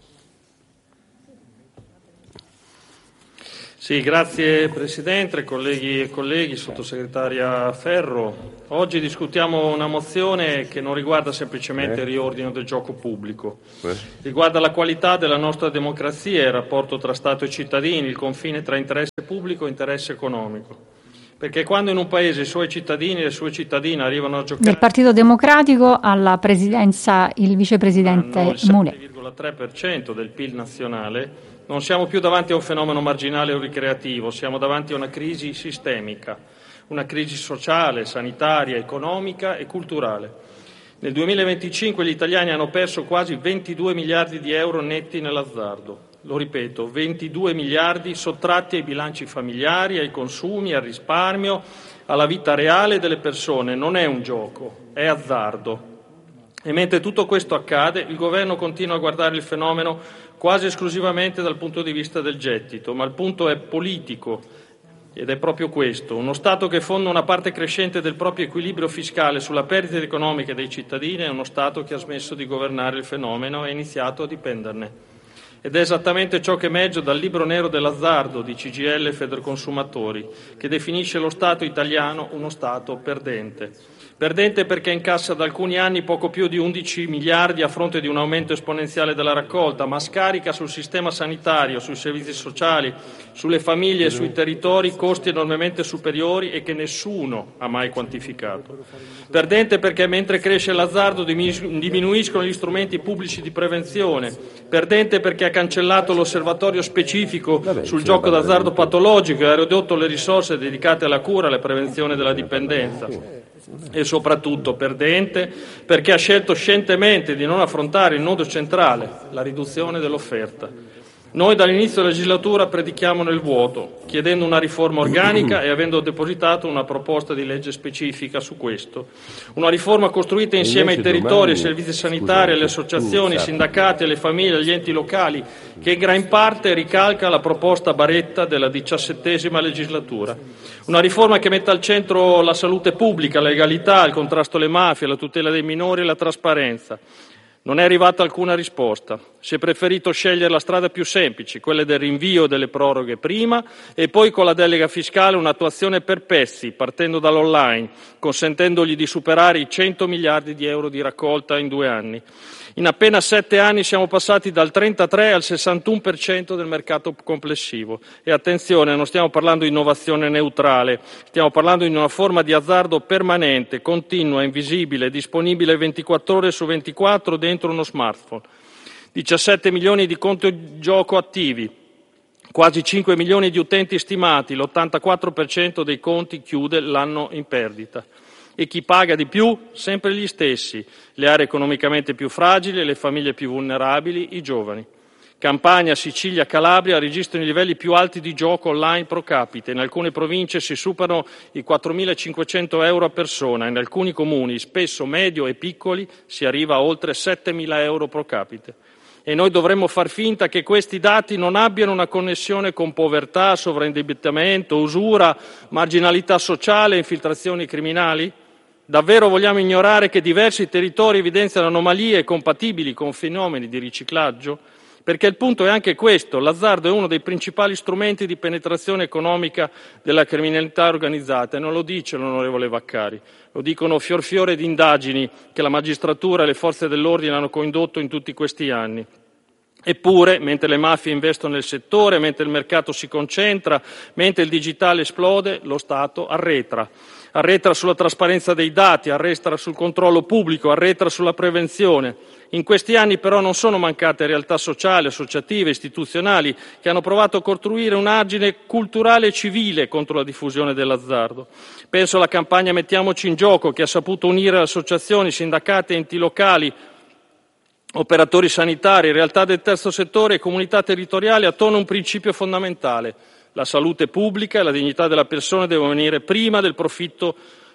Sì, grazie Presidente, colleghi e colleghi, Sottosegretaria Ferro. Oggi discutiamo una mozione che non riguarda semplicemente il riordino del gioco pubblico, riguarda la qualità della nostra democrazia, il rapporto tra Stato e cittadini, il confine tra interesse pubblico e interesse economico. Perché quando in un paese i suoi cittadini e le sue cittadine arrivano a giocare... Del Partito Democratico alla presidenza il vicepresidente Mulè. Il sette virgola tre per cento del P I L nazionale, non siamo più davanti a un fenomeno marginale o ricreativo, siamo davanti a una crisi sistemica, una crisi sociale, sanitaria, economica e culturale. Nel duemilaventicinque gli italiani hanno perso quasi ventidue miliardi di euro netti nell'azzardo. Lo ripeto, ventidue miliardi sottratti ai bilanci familiari, ai consumi, al risparmio, alla vita reale delle persone. Non è un gioco, è azzardo. E mentre tutto questo accade, il Governo continua a guardare il fenomeno quasi esclusivamente dal punto di vista del gettito, ma il punto è politico ed è proprio questo. Uno Stato che fonda una parte crescente del proprio equilibrio fiscale sulla perdita economica dei cittadini è uno Stato che ha smesso di governare il fenomeno e ha iniziato a dipenderne. Ed è esattamente ciò che emerge dal libro nero dell'azzardo di C G I L e Federconsumatori, che definisce lo Stato italiano uno Stato perdente. Perdente perché incassa da alcuni anni poco più di undici miliardi a fronte di un aumento esponenziale della raccolta, ma scarica sul sistema sanitario, sui servizi sociali, sulle famiglie e sui territori costi enormemente superiori e che nessuno ha mai quantificato. Perdente perché mentre cresce l'azzardo diminuiscono gli strumenti pubblici di prevenzione. Perdente perché ha cancellato l'osservatorio specifico sul gioco d'azzardo patologico e ha ridotto le risorse dedicate alla cura e alla prevenzione della dipendenza. E soprattutto perdente perché ha scelto scientemente di non affrontare il nodo centrale, la riduzione dell'offerta. Noi dall'inizio della legislatura predichiamo nel vuoto, chiedendo una riforma organica e avendo depositato una proposta di legge specifica su questo. Una riforma costruita insieme ai territori, ai servizi sanitari, alle associazioni, ai sindacati, alle famiglie, agli enti locali, che in gran parte ricalca la proposta Baretta della diciassettesima legislatura. Una riforma che metta al centro la salute pubblica, la legalità, il contrasto alle mafie, la tutela dei minori e la trasparenza. Non è arrivata alcuna risposta. Si è preferito scegliere la strada più semplice, quella del rinvio delle proroghe prima e poi con la delega fiscale un'attuazione per pezzi, partendo dall'online, consentendogli di superare i cento miliardi di euro di raccolta in due anni. In appena sette anni siamo passati dal trentatré al sessantuno per cento del mercato complessivo. E attenzione, non stiamo parlando di innovazione neutrale, stiamo parlando di una forma di azzardo permanente, continua, invisibile, disponibile ventiquattro ore su ventiquattro dentro uno smartphone. diciassette milioni di conti gioco attivi, quasi cinque milioni di utenti stimati, l'ottantaquattro per cento dei conti chiude l'anno in perdita. E chi paga di più? Sempre gli stessi, le aree economicamente più fragili, le famiglie più vulnerabili, i giovani. Campania, Sicilia, Calabria registrano i livelli più alti di gioco online pro capite. In alcune province si superano i quattromilacinquecento euro a persona, in alcuni comuni, spesso medio e piccoli, si arriva a oltre settemila euro pro capite. E noi dovremmo far finta che questi dati non abbiano una connessione con povertà, sovraindebitamento, usura, marginalità sociale e infiltrazioni criminali? Davvero vogliamo ignorare che diversi territori evidenziano anomalie compatibili con fenomeni di riciclaggio? Perché il punto è anche questo, l'azzardo è uno dei principali strumenti di penetrazione economica della criminalità organizzata e non lo dice l'onorevole Vaccari, lo dicono fior fiore di indagini che la magistratura e le forze dell'ordine hanno condotto in tutti questi anni. Eppure, mentre le mafie investono nel settore, mentre il mercato si concentra, mentre il digitale esplode, lo Stato arretra. Arretra sulla trasparenza dei dati, arretra sul controllo pubblico, arretra sulla prevenzione. In questi anni però non sono mancate realtà sociali, associative, istituzionali che hanno provato a costruire un argine culturale e civile contro la diffusione dell'azzardo. Penso alla campagna Mettiamoci in gioco che ha saputo unire associazioni, sindacati, enti locali, operatori sanitari, realtà del terzo settore e comunità territoriali attorno a un principio fondamentale. La salute pubblica e la dignità della persona devono venire prima del profitto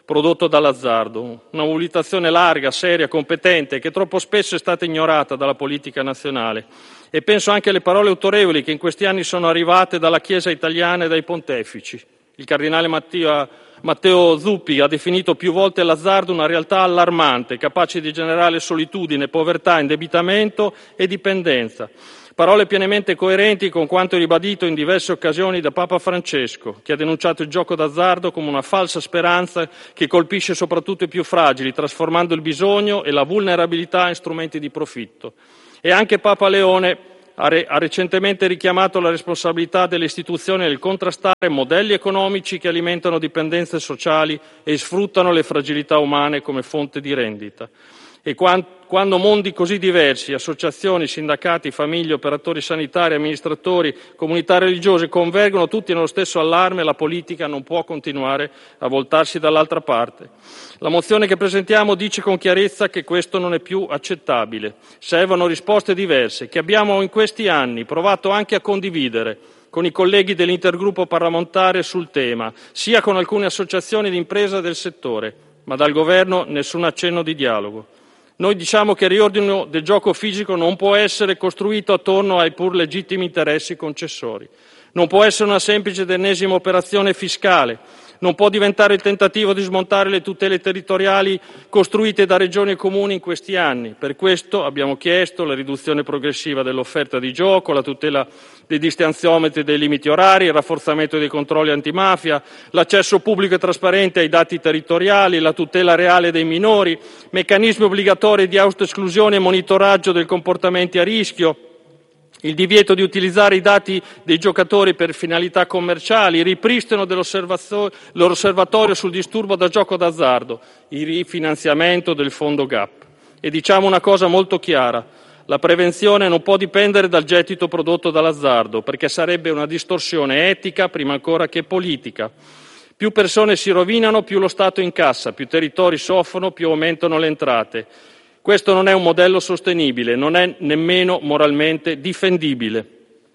prodotto dall'azzardo, una mobilitazione larga, seria, competente, che troppo spesso è stata ignorata dalla politica nazionale. E penso anche alle parole autorevoli che in questi anni sono arrivate dalla Chiesa italiana e dai pontefici. Il cardinale Matteo, Matteo Zuppi ha definito più volte l'azzardo una realtà allarmante, capace di generare solitudine, povertà, indebitamento e dipendenza. Parole pienamente coerenti con quanto ribadito in diverse occasioni da Papa Francesco, che ha denunciato il gioco d'azzardo come una falsa speranza che colpisce soprattutto i più fragili, trasformando il bisogno e la vulnerabilità in strumenti di profitto. E anche Papa Leone ha, re- ha recentemente richiamato la responsabilità delle istituzioni nel contrastare modelli economici che alimentano dipendenze sociali e sfruttano le fragilità umane come fonte di rendita. E quando mondi così diversi, associazioni, sindacati, famiglie, operatori sanitari, amministratori, comunità religiose convergono tutti nello stesso allarme, la politica non può continuare a voltarsi dall'altra parte. La mozione che presentiamo dice con chiarezza che questo non è più accettabile. Servono risposte diverse, che abbiamo in questi anni provato anche a condividere con i colleghi dell'intergruppo parlamentare sul tema, sia con alcune associazioni di impresa del settore, ma dal governo nessun accenno di dialogo. Noi diciamo che il riordino del gioco fisico non può essere costruito attorno ai pur legittimi interessi concessori, non può essere una semplice ed ennesima operazione fiscale, non può diventare il tentativo di smontare le tutele territoriali costruite da regioni e comuni in questi anni. Per questo abbiamo chiesto la riduzione progressiva dell'offerta di gioco, la tutela dei distanziometri e dei limiti orari, il rafforzamento dei controlli antimafia, l'accesso pubblico e trasparente ai dati territoriali, la tutela reale dei minori, meccanismi obbligatori di autoesclusione e monitoraggio dei comportamenti a rischio, il divieto di utilizzare i dati dei giocatori per finalità commerciali, il ripristino dell'osservatorio sul disturbo da gioco d'azzardo, il rifinanziamento del fondo G A P. E diciamo una cosa molto chiara: la prevenzione non può dipendere dal gettito prodotto dall'azzardo, perché sarebbe una distorsione etica prima ancora che politica. Più persone si rovinano, più lo Stato incassa, più territori soffrono, più aumentano le entrate. Questo non è un modello sostenibile, non è nemmeno moralmente difendibile.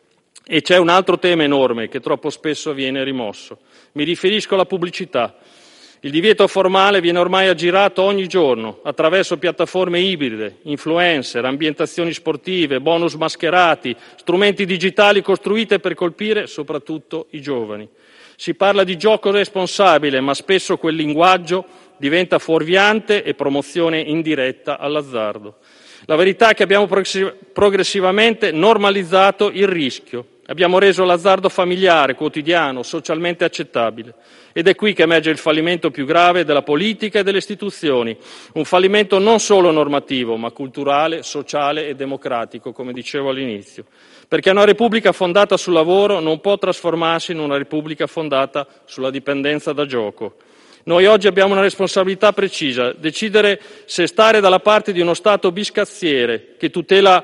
E c'è un altro tema enorme che troppo spesso viene rimosso. Mi riferisco alla pubblicità. Il divieto formale viene ormai aggirato ogni giorno attraverso piattaforme ibride, influencer, ambientazioni sportive, bonus mascherati, strumenti digitali costruiti per colpire soprattutto i giovani. Si parla di gioco responsabile, ma spesso quel linguaggio diventa fuorviante e promozione indiretta all'azzardo. La verità è che abbiamo progressivamente normalizzato il rischio, abbiamo reso l'azzardo familiare, quotidiano, socialmente accettabile. Ed è qui che emerge il fallimento più grave della politica e delle istituzioni, un fallimento non solo normativo, ma culturale, sociale e democratico, come dicevo all'inizio. Perché una repubblica fondata sul lavoro non può trasformarsi in una repubblica fondata sulla dipendenza da gioco. Noi oggi abbiamo una responsabilità precisa: decidere se stare dalla parte di uno Stato biscazziere che tutela,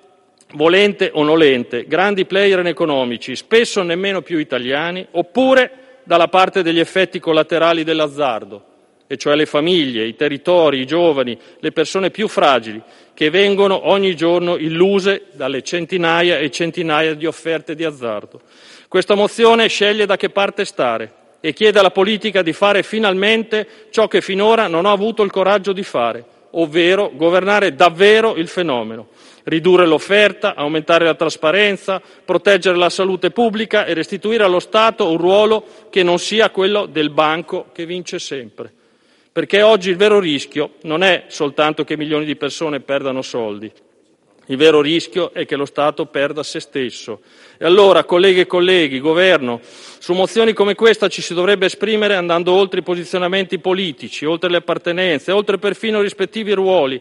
volente o nolente, grandi player economici, spesso nemmeno più italiani, oppure dalla parte degli effetti collaterali dell'azzardo, e cioè le famiglie, i territori, i giovani, le persone più fragili, che vengono ogni giorno illuse dalle centinaia e centinaia di offerte di azzardo. Questa mozione sceglie da che parte stare e chiede alla politica di fare finalmente ciò che finora non ha avuto il coraggio di fare, ovvero governare davvero il fenomeno, ridurre l'offerta, aumentare la trasparenza, proteggere la salute pubblica e restituire allo Stato un ruolo che non sia quello del banco che vince sempre. Perché oggi il vero rischio non è soltanto che milioni di persone perdano soldi, il vero rischio è che lo Stato perda se stesso. E allora, colleghe e colleghi, Governo, su mozioni come questa ci si dovrebbe esprimere andando oltre i posizionamenti politici, oltre le appartenenze, oltre perfino i rispettivi ruoli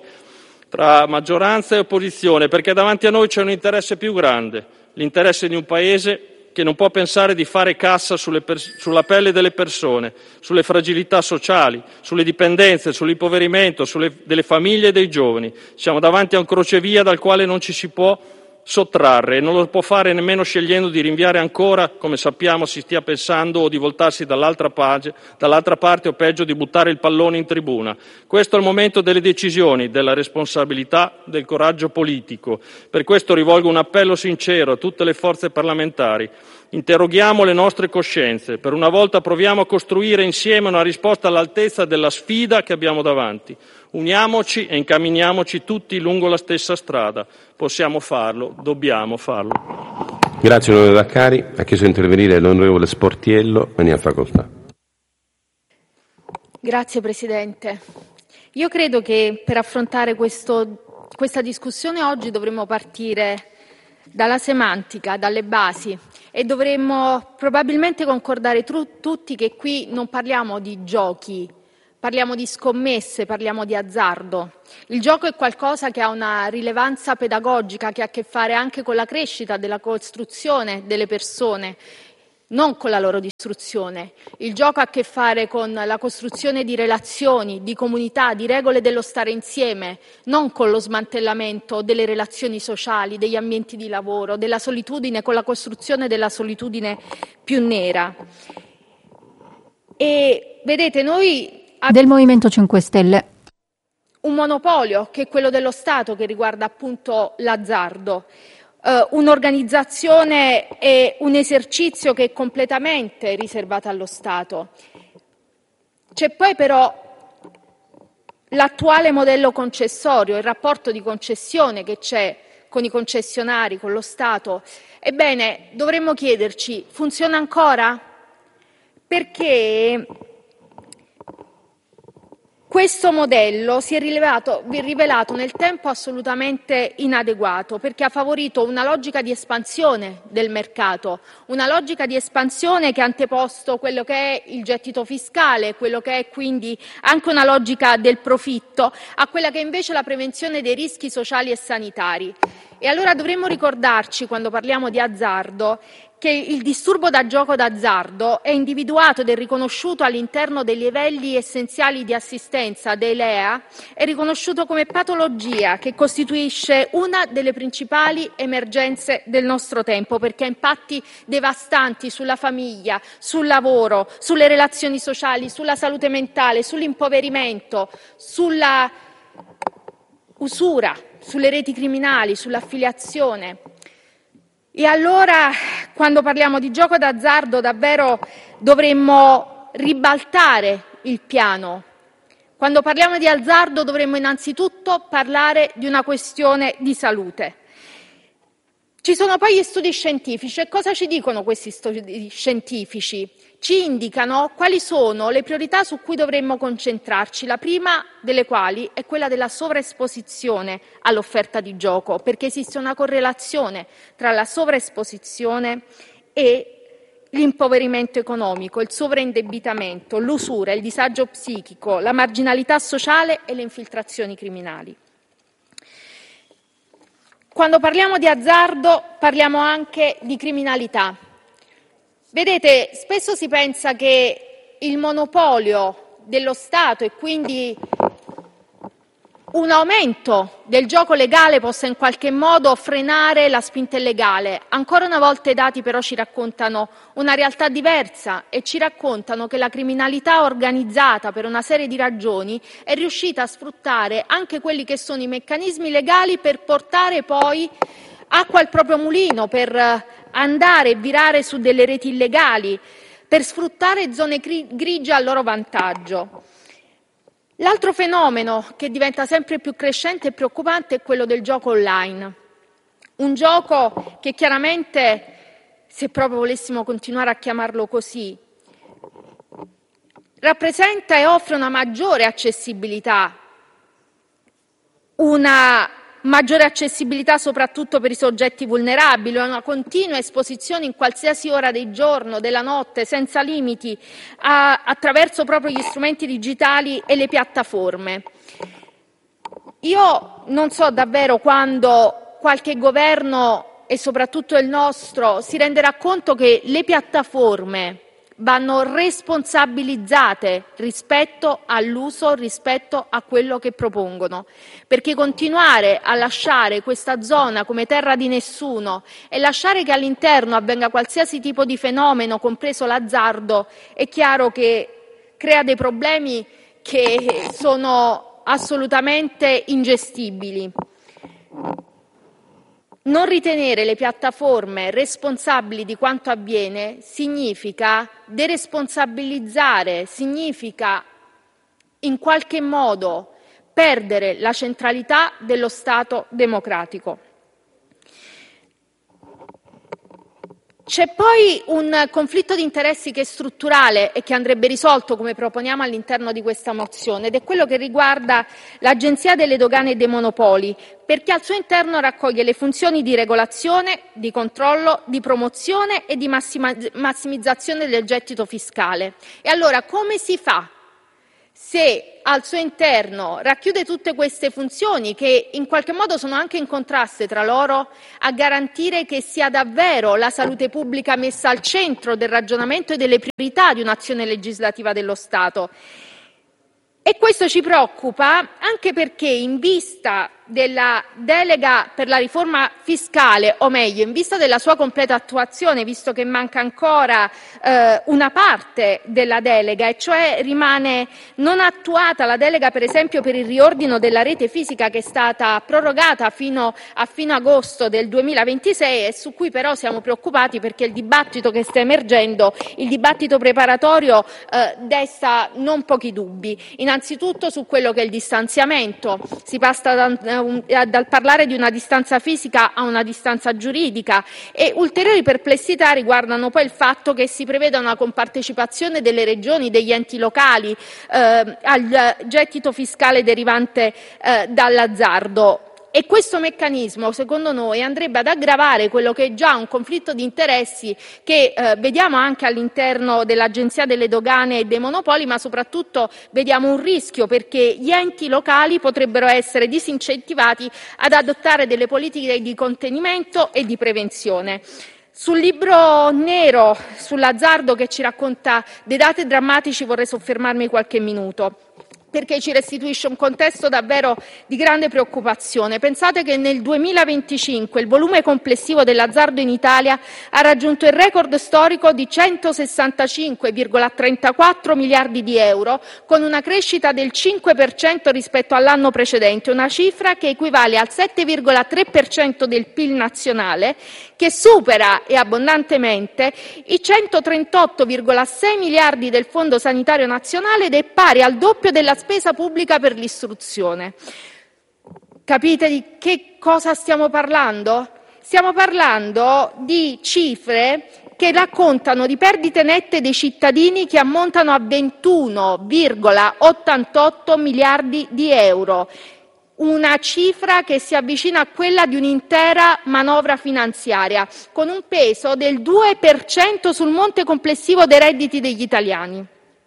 tra maggioranza e opposizione, perché davanti a noi c'è un interesse più grande, l'interesse di un Paese che non può pensare di fare cassa sulle pers- sulla pelle delle persone, sulle fragilità sociali, sulle dipendenze, sull'impoverimento, sulle, delle famiglie e dei giovani. Siamo davanti a un crocevia dal quale non ci si può sottrarre e non lo può fare nemmeno scegliendo di rinviare ancora, come sappiamo si stia pensando, o di voltarsi dall'altra, page, dall'altra parte o peggio di buttare il pallone in tribuna. Questo è il momento delle decisioni, della responsabilità, del coraggio politico. Per questo rivolgo un appello sincero a tutte le forze parlamentari: Interroghiamo le nostre coscienze. Per una volta proviamo a costruire insieme una risposta all'altezza della sfida che abbiamo davanti. Uniamoci e incamminiamoci tutti lungo la stessa strada. Possiamo farlo, dobbiamo farlo. Grazie onorevole Vaccari. Ha chiesto di intervenire l'onorevole Sportiello. Ne ha facoltà. Grazie Presidente. Io credo che per affrontare questo, questa discussione oggi dovremmo partire dalla semantica, dalle basi, e dovremmo probabilmente concordare tru- tutti che qui non parliamo di giochi, parliamo di scommesse, parliamo di azzardo. Il gioco è qualcosa che ha una rilevanza pedagogica, che ha a che fare anche con la crescita della costruzione delle persone, non con la loro distruzione. Il gioco ha a che fare con la costruzione di relazioni, di comunità, di regole dello stare insieme, non con lo smantellamento delle relazioni sociali, degli ambienti di lavoro, della solitudine, con la costruzione della solitudine più nera. E vedete, noi del Movimento cinque Stelle. Un monopolio che è quello dello Stato, che riguarda appunto l'azzardo. Uh, un'organizzazione e un esercizio che è completamente riservato allo Stato. C'è poi però l'attuale modello concessorio, il rapporto di concessione che c'è con i concessionari, con lo Stato. Ebbene, dovremmo chiederci, funziona ancora? Perché questo modello si è rivelato, rivelato nel tempo assolutamente inadeguato, perché ha favorito una logica di espansione del mercato, una logica di espansione che ha anteposto quello che è il gettito fiscale, quello che è quindi anche una logica del profitto, a quella che è invece la prevenzione dei rischi sociali e sanitari. E allora dovremmo ricordarci, quando parliamo di azzardo, che il disturbo da gioco d'azzardo è individuato ed è riconosciuto all'interno dei livelli essenziali di assistenza dei L E A, è riconosciuto come patologia che costituisce una delle principali emergenze del nostro tempo, perché ha impatti devastanti sulla famiglia, sul lavoro, sulle relazioni sociali, sulla salute mentale, sull'impoverimento, sulla usura, sulle reti criminali, sull'affiliazione. E allora, quando parliamo di gioco d'azzardo, davvero dovremmo ribaltare il piano. Quando parliamo di azzardo dovremmo innanzitutto parlare di una questione di salute. Ci sono poi gli studi scientifici. E cosa ci dicono questi studi scientifici? Ci indicano quali sono le priorità su cui dovremmo concentrarci, la prima delle quali è quella della sovraesposizione all'offerta di gioco, perché esiste una correlazione tra la sovraesposizione e l'impoverimento economico, il sovraindebitamento, l'usura, il disagio psichico, la marginalità sociale e le infiltrazioni criminali. Quando parliamo di azzardo parliamo anche di criminalità. Vedete, spesso si pensa che il monopolio dello Stato e quindi un aumento del gioco legale possa in qualche modo frenare la spinta illegale. Ancora una volta i dati però ci raccontano una realtà diversa e ci raccontano che la criminalità organizzata, per una serie di ragioni, è riuscita a sfruttare anche quelli che sono i meccanismi legali per portare poi acqua al proprio mulino, per andare e virare su delle reti illegali, per sfruttare zone grigie a loro vantaggio. L'altro fenomeno che diventa sempre più crescente e preoccupante è quello del gioco online. Un gioco che chiaramente, se proprio volessimo continuare a chiamarlo così, rappresenta e offre una maggiore accessibilità, una maggiore accessibilità soprattutto per i soggetti vulnerabili, una continua esposizione in qualsiasi ora del giorno, della notte, senza limiti, a, attraverso proprio gli strumenti digitali e le piattaforme. Io non so davvero quando qualche governo, e soprattutto il nostro, si renderà conto che le piattaforme vanno responsabilizzate rispetto all'uso, rispetto a quello che propongono, perché continuare a lasciare questa zona come terra di nessuno e lasciare che all'interno avvenga qualsiasi tipo di fenomeno, compreso l'azzardo, è chiaro che crea dei problemi che sono assolutamente ingestibili. non ritenere le piattaforme responsabili di quanto avviene significa deresponsabilizzare, significa in qualche modo perdere la centralità dello Stato democratico. C'è poi un conflitto di interessi che è strutturale e che andrebbe risolto, come proponiamo all'interno di questa mozione, ed è quello che riguarda l'Agenzia delle Dogane e dei Monopoli, perché al suo interno raccoglie le funzioni di regolazione, di controllo, di promozione e di massima, massimizzazione del gettito fiscale. E allora come si fa se al suo interno racchiude tutte queste funzioni che in qualche modo sono anche in contrasto tra loro, a garantire che sia davvero la salute pubblica messa al centro del ragionamento e delle priorità di un'azione legislativa dello Stato? E questo ci preoccupa anche perché in vista della delega per la riforma fiscale, o meglio, in vista della sua completa attuazione, visto che manca ancora eh, una parte della delega, e cioè rimane non attuata la delega, per esempio, per il riordino della rete fisica che è stata prorogata fino a fino agosto del duemilaventisei e su cui però siamo preoccupati perché il dibattito che sta emergendo, il dibattito preparatorio, eh, desta non pochi dubbi. Innanzitutto su quello che è il distanziamento. Si passa da dal parlare di una distanza fisica a una distanza giuridica, e ulteriori perplessità riguardano poi il fatto che si preveda una compartecipazione delle regioni, degli enti locali eh, al gettito fiscale derivante eh, dall'azzardo. E questo meccanismo, secondo noi, andrebbe ad aggravare quello che è già un conflitto di interessi che eh, vediamo anche all'interno dell'Agenzia delle Dogane e dei Monopoli, ma soprattutto vediamo un rischio perché gli enti locali potrebbero essere disincentivati ad adottare delle politiche di contenimento e di prevenzione. Sul libro nero sull'azzardo che ci racconta dei dati drammatici vorrei soffermarmi qualche minuto, perché ci restituisce un contesto davvero di grande preoccupazione. Pensate che nel duemilaventicinque il volume complessivo dell'azzardo in Italia ha raggiunto il record storico di centosessantacinque virgola trentaquattro miliardi di euro, con una crescita del cinque per cento rispetto all'anno precedente, una cifra che equivale al sette virgola tre per cento del P I L nazionale, che supera e abbondantemente i centotrentotto virgola sei miliardi del Fondo Sanitario Nazionale ed è pari al doppio della spesa pubblica per l'istruzione. Capite di che cosa stiamo parlando? Stiamo parlando di cifre che raccontano di perdite nette dei cittadini che ammontano a ventuno virgola ottantotto miliardi di euro, una cifra che si avvicina a quella di un'intera manovra finanziaria, con un peso del due per cento sul monte complessivo dei redditi degli italiani.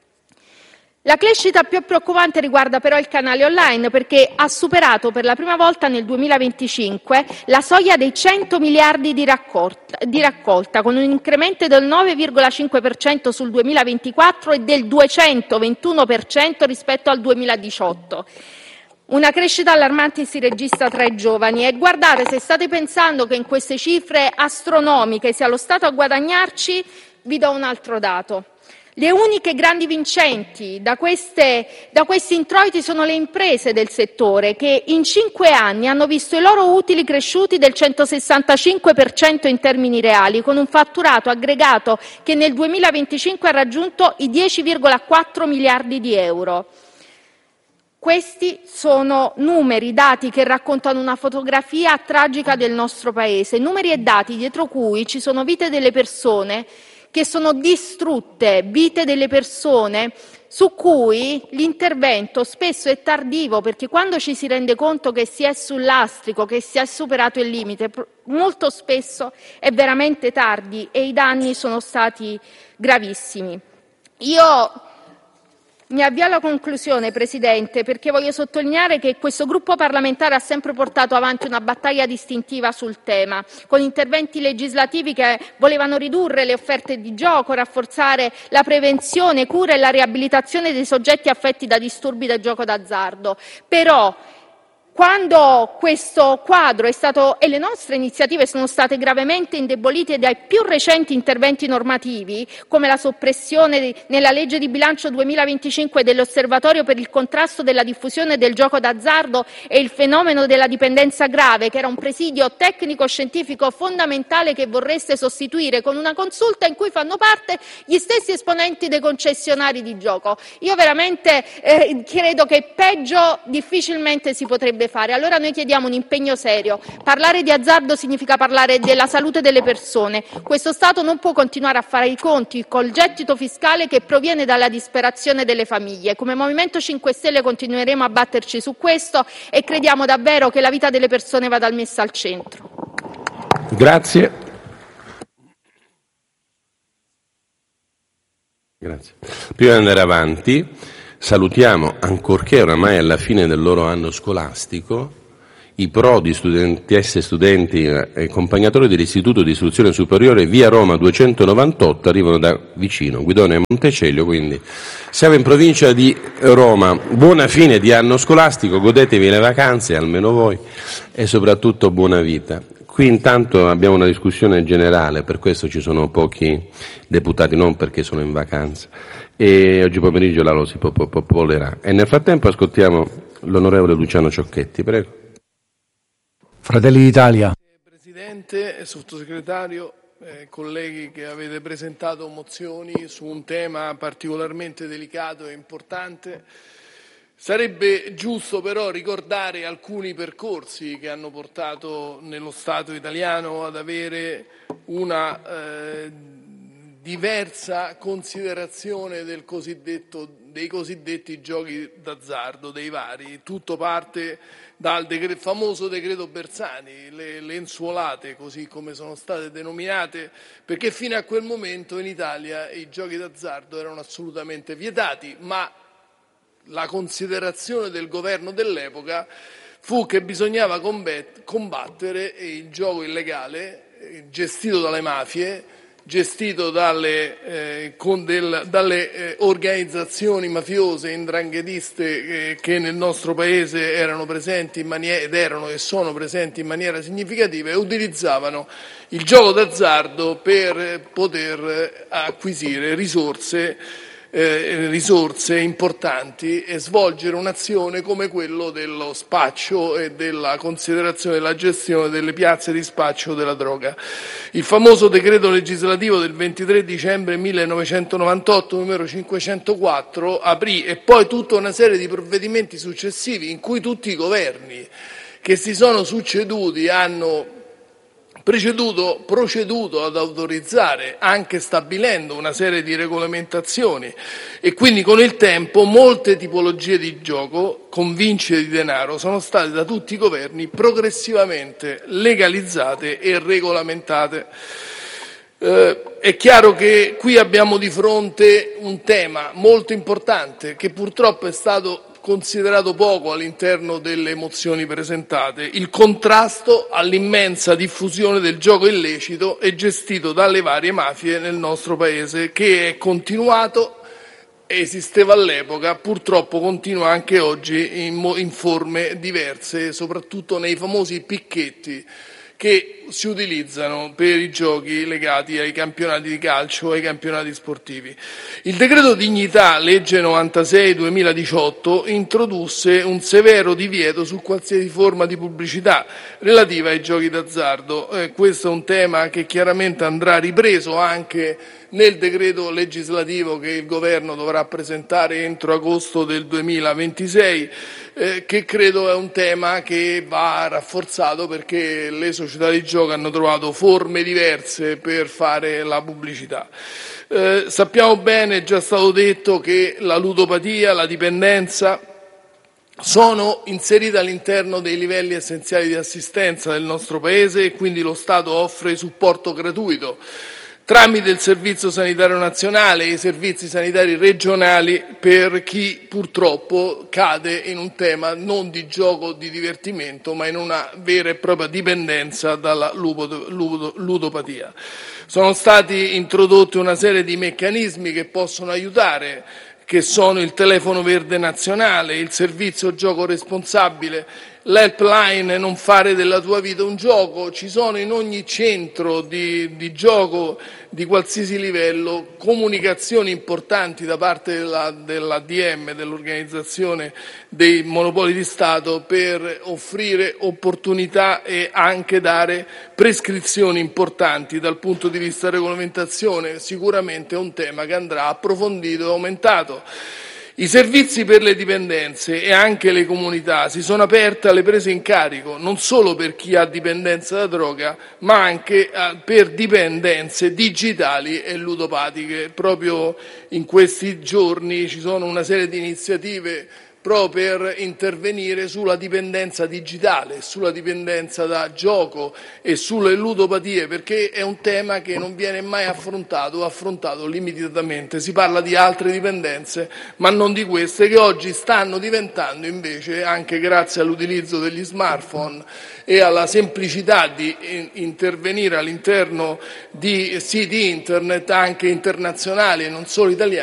La crescita più preoccupante riguarda però il canale online, perché ha superato per la prima volta nel duemilaventicinque la soglia dei cento miliardi di raccolta, di raccolta, con un incremento del nove virgola cinque per cento sul duemilaventiquattro e del duecentoventuno per cento rispetto al duemiladiciotto. Una crescita allarmante si registra tra i giovani, e guardate, se state pensando che in queste cifre astronomiche sia lo Stato a guadagnarci, vi do un altro dato. Le uniche grandi vincenti da, queste, da questi introiti sono le imprese del settore, che in cinque anni hanno visto i loro utili cresciuti del centosessantacinque per cento in termini reali, con un fatturato aggregato che nel duemilaventicinque ha raggiunto i dieci virgola quattro miliardi di euro. Questi sono numeri, dati che raccontano una fotografia tragica del nostro Paese, numeri e dati dietro cui ci sono vite delle persone che sono distrutte, vite delle persone su cui l'intervento spesso è tardivo, perché quando ci si rende conto che si è sul lastrico, che si è superato il limite, molto spesso è veramente tardi e i danni sono stati gravissimi. Io mi avvio alla conclusione, Presidente, perché voglio sottolineare che questo gruppo parlamentare ha sempre portato avanti una battaglia distintiva sul tema, con interventi legislativi che volevano ridurre le offerte di gioco, rafforzare la prevenzione, cura e la riabilitazione dei soggetti affetti da disturbi del gioco d'azzardo. Però Quando questo quadro è stato e le nostre iniziative sono state gravemente indebolite dai più recenti interventi normativi, come la soppressione nella legge di bilancio duemilaventicinque dell'Osservatorio per il contrasto della diffusione del gioco d'azzardo e il fenomeno della dipendenza grave, che era un presidio tecnico-scientifico fondamentale che vorreste sostituire con una consulta in cui fanno parte gli stessi esponenti dei concessionari di gioco. Io veramente eh, credo che peggio difficilmente si potrebbe fare. Allora noi chiediamo un impegno serio. Parlare di azzardo significa parlare della salute delle persone. Questo Stato non può continuare a fare i conti col gettito fiscale che proviene dalla disperazione delle famiglie. Come Movimento cinque Stelle continueremo a batterci su questo e crediamo davvero che la vita delle persone vada messa al centro. Grazie. Grazie. Prima di andare avanti, salutiamo, ancorché oramai alla fine del loro anno scolastico, i prodi, studentesse e studenti e accompagnatori dell'Istituto di Istruzione Superiore via Roma duecentonovantotto, arrivano da vicino, Guidonia e Montecelio, quindi siamo in provincia di Roma. Buona fine di anno scolastico, godetevi le vacanze, almeno voi, e soprattutto buona vita. Qui intanto abbiamo una discussione generale, per questo ci sono pochi deputati, non perché sono in vacanza, e oggi pomeriggio la lo si popolerà. E nel frattempo ascoltiamo l'onorevole Luciano Ciocchetti, prego. Fratelli d'Italia. Presidente e Sottosegretario, eh, colleghi che avete presentato mozioni su un tema particolarmente delicato e importante, sarebbe giusto però ricordare alcuni percorsi che hanno portato nello Stato italiano ad avere una eh, diversa considerazione del cosiddetto, dei cosiddetti giochi d'azzardo, dei vari. Tutto parte dal decreto, famoso decreto Bersani, le lenzuolate, così come sono state denominate, perché fino a quel momento in Italia i giochi d'azzardo erano assolutamente vietati, ma la considerazione del governo dell'epoca fu che bisognava combattere il gioco illegale gestito dalle mafie, gestito dalle, eh, con del, dalle eh, organizzazioni mafiose indranghetiste eh, che nel nostro paese erano presenti in maniera, ed erano e sono presenti in maniera significativa, e utilizzavano il gioco d'azzardo per poter acquisire risorse Eh, risorse importanti e svolgere un'azione come quello dello spaccio e della considerazione della gestione delle piazze di spaccio della droga. Il famoso decreto legislativo del ventitré dicembre millenovecentonovantotto numero cinquecentoquattro aprì, e poi tutta una serie di provvedimenti successivi in cui tutti i governi che si sono succeduti hanno Preceduto, proceduto ad autorizzare, anche stabilendo una serie di regolamentazioni, e quindi con il tempo molte tipologie di gioco con vincite di denaro sono state da tutti i governi progressivamente legalizzate e regolamentate. Eh, è chiaro che qui abbiamo di fronte un tema molto importante che purtroppo è stato considerato poco all'interno delle mozioni presentate: il contrasto all'immensa diffusione del gioco illecito e gestito dalle varie mafie nel nostro Paese, che è continuato, esisteva all'epoca, purtroppo continua anche oggi in, in forme diverse, soprattutto nei famosi picchetti che si utilizzano per i giochi legati ai campionati di calcio e ai campionati sportivi. Il decreto Dignità, legge novantasei duemiladiciotto, introdusse un severo divieto su qualsiasi forma di pubblicità relativa ai giochi d'azzardo. Eh, questo è un tema che chiaramente andrà ripreso anche nel decreto legislativo che il Governo dovrà presentare entro agosto del duemilaventisei, eh, che credo è un tema che va rafforzato, perché le società di gioco hanno trovato forme diverse per fare la pubblicità. Eh, sappiamo bene, è già stato detto, che la ludopatia, la dipendenza sono inserite all'interno dei livelli essenziali di assistenza del nostro Paese, e quindi lo Stato offre supporto gratuito tramite il Servizio Sanitario Nazionale e i servizi sanitari regionali per chi purtroppo cade in un tema non di gioco di divertimento, ma in una vera e propria dipendenza dalla ludopatia. Sono stati introdotti una serie di meccanismi che possono aiutare, che sono il telefono verde nazionale, il servizio gioco responsabile, l'helpline non fare della tua vita un gioco. Ci sono in ogni centro di, di gioco di qualsiasi livello comunicazioni importanti da parte della, dell'A D M, dell'Organizzazione dei Monopoli di Stato, per offrire opportunità e anche dare prescrizioni importanti dal punto di vista regolamentazione. Sicuramente è un tema che andrà approfondito e aumentato. I servizi per le dipendenze e anche le comunità si sono aperte alle prese in carico, non solo per chi ha dipendenza da droga, ma anche per dipendenze digitali e ludopatiche. Proprio in questi giorni ci sono una serie di iniziative proprio per intervenire sulla dipendenza digitale, sulla dipendenza da gioco e sulle ludopatie, perché è un tema che non viene mai affrontato o affrontato limitatamente. Si parla di altre dipendenze, ma non di queste, che oggi stanno diventando invece, anche grazie all'utilizzo degli smartphone e alla semplicità di intervenire all'interno di siti internet anche internazionali e non solo italiani,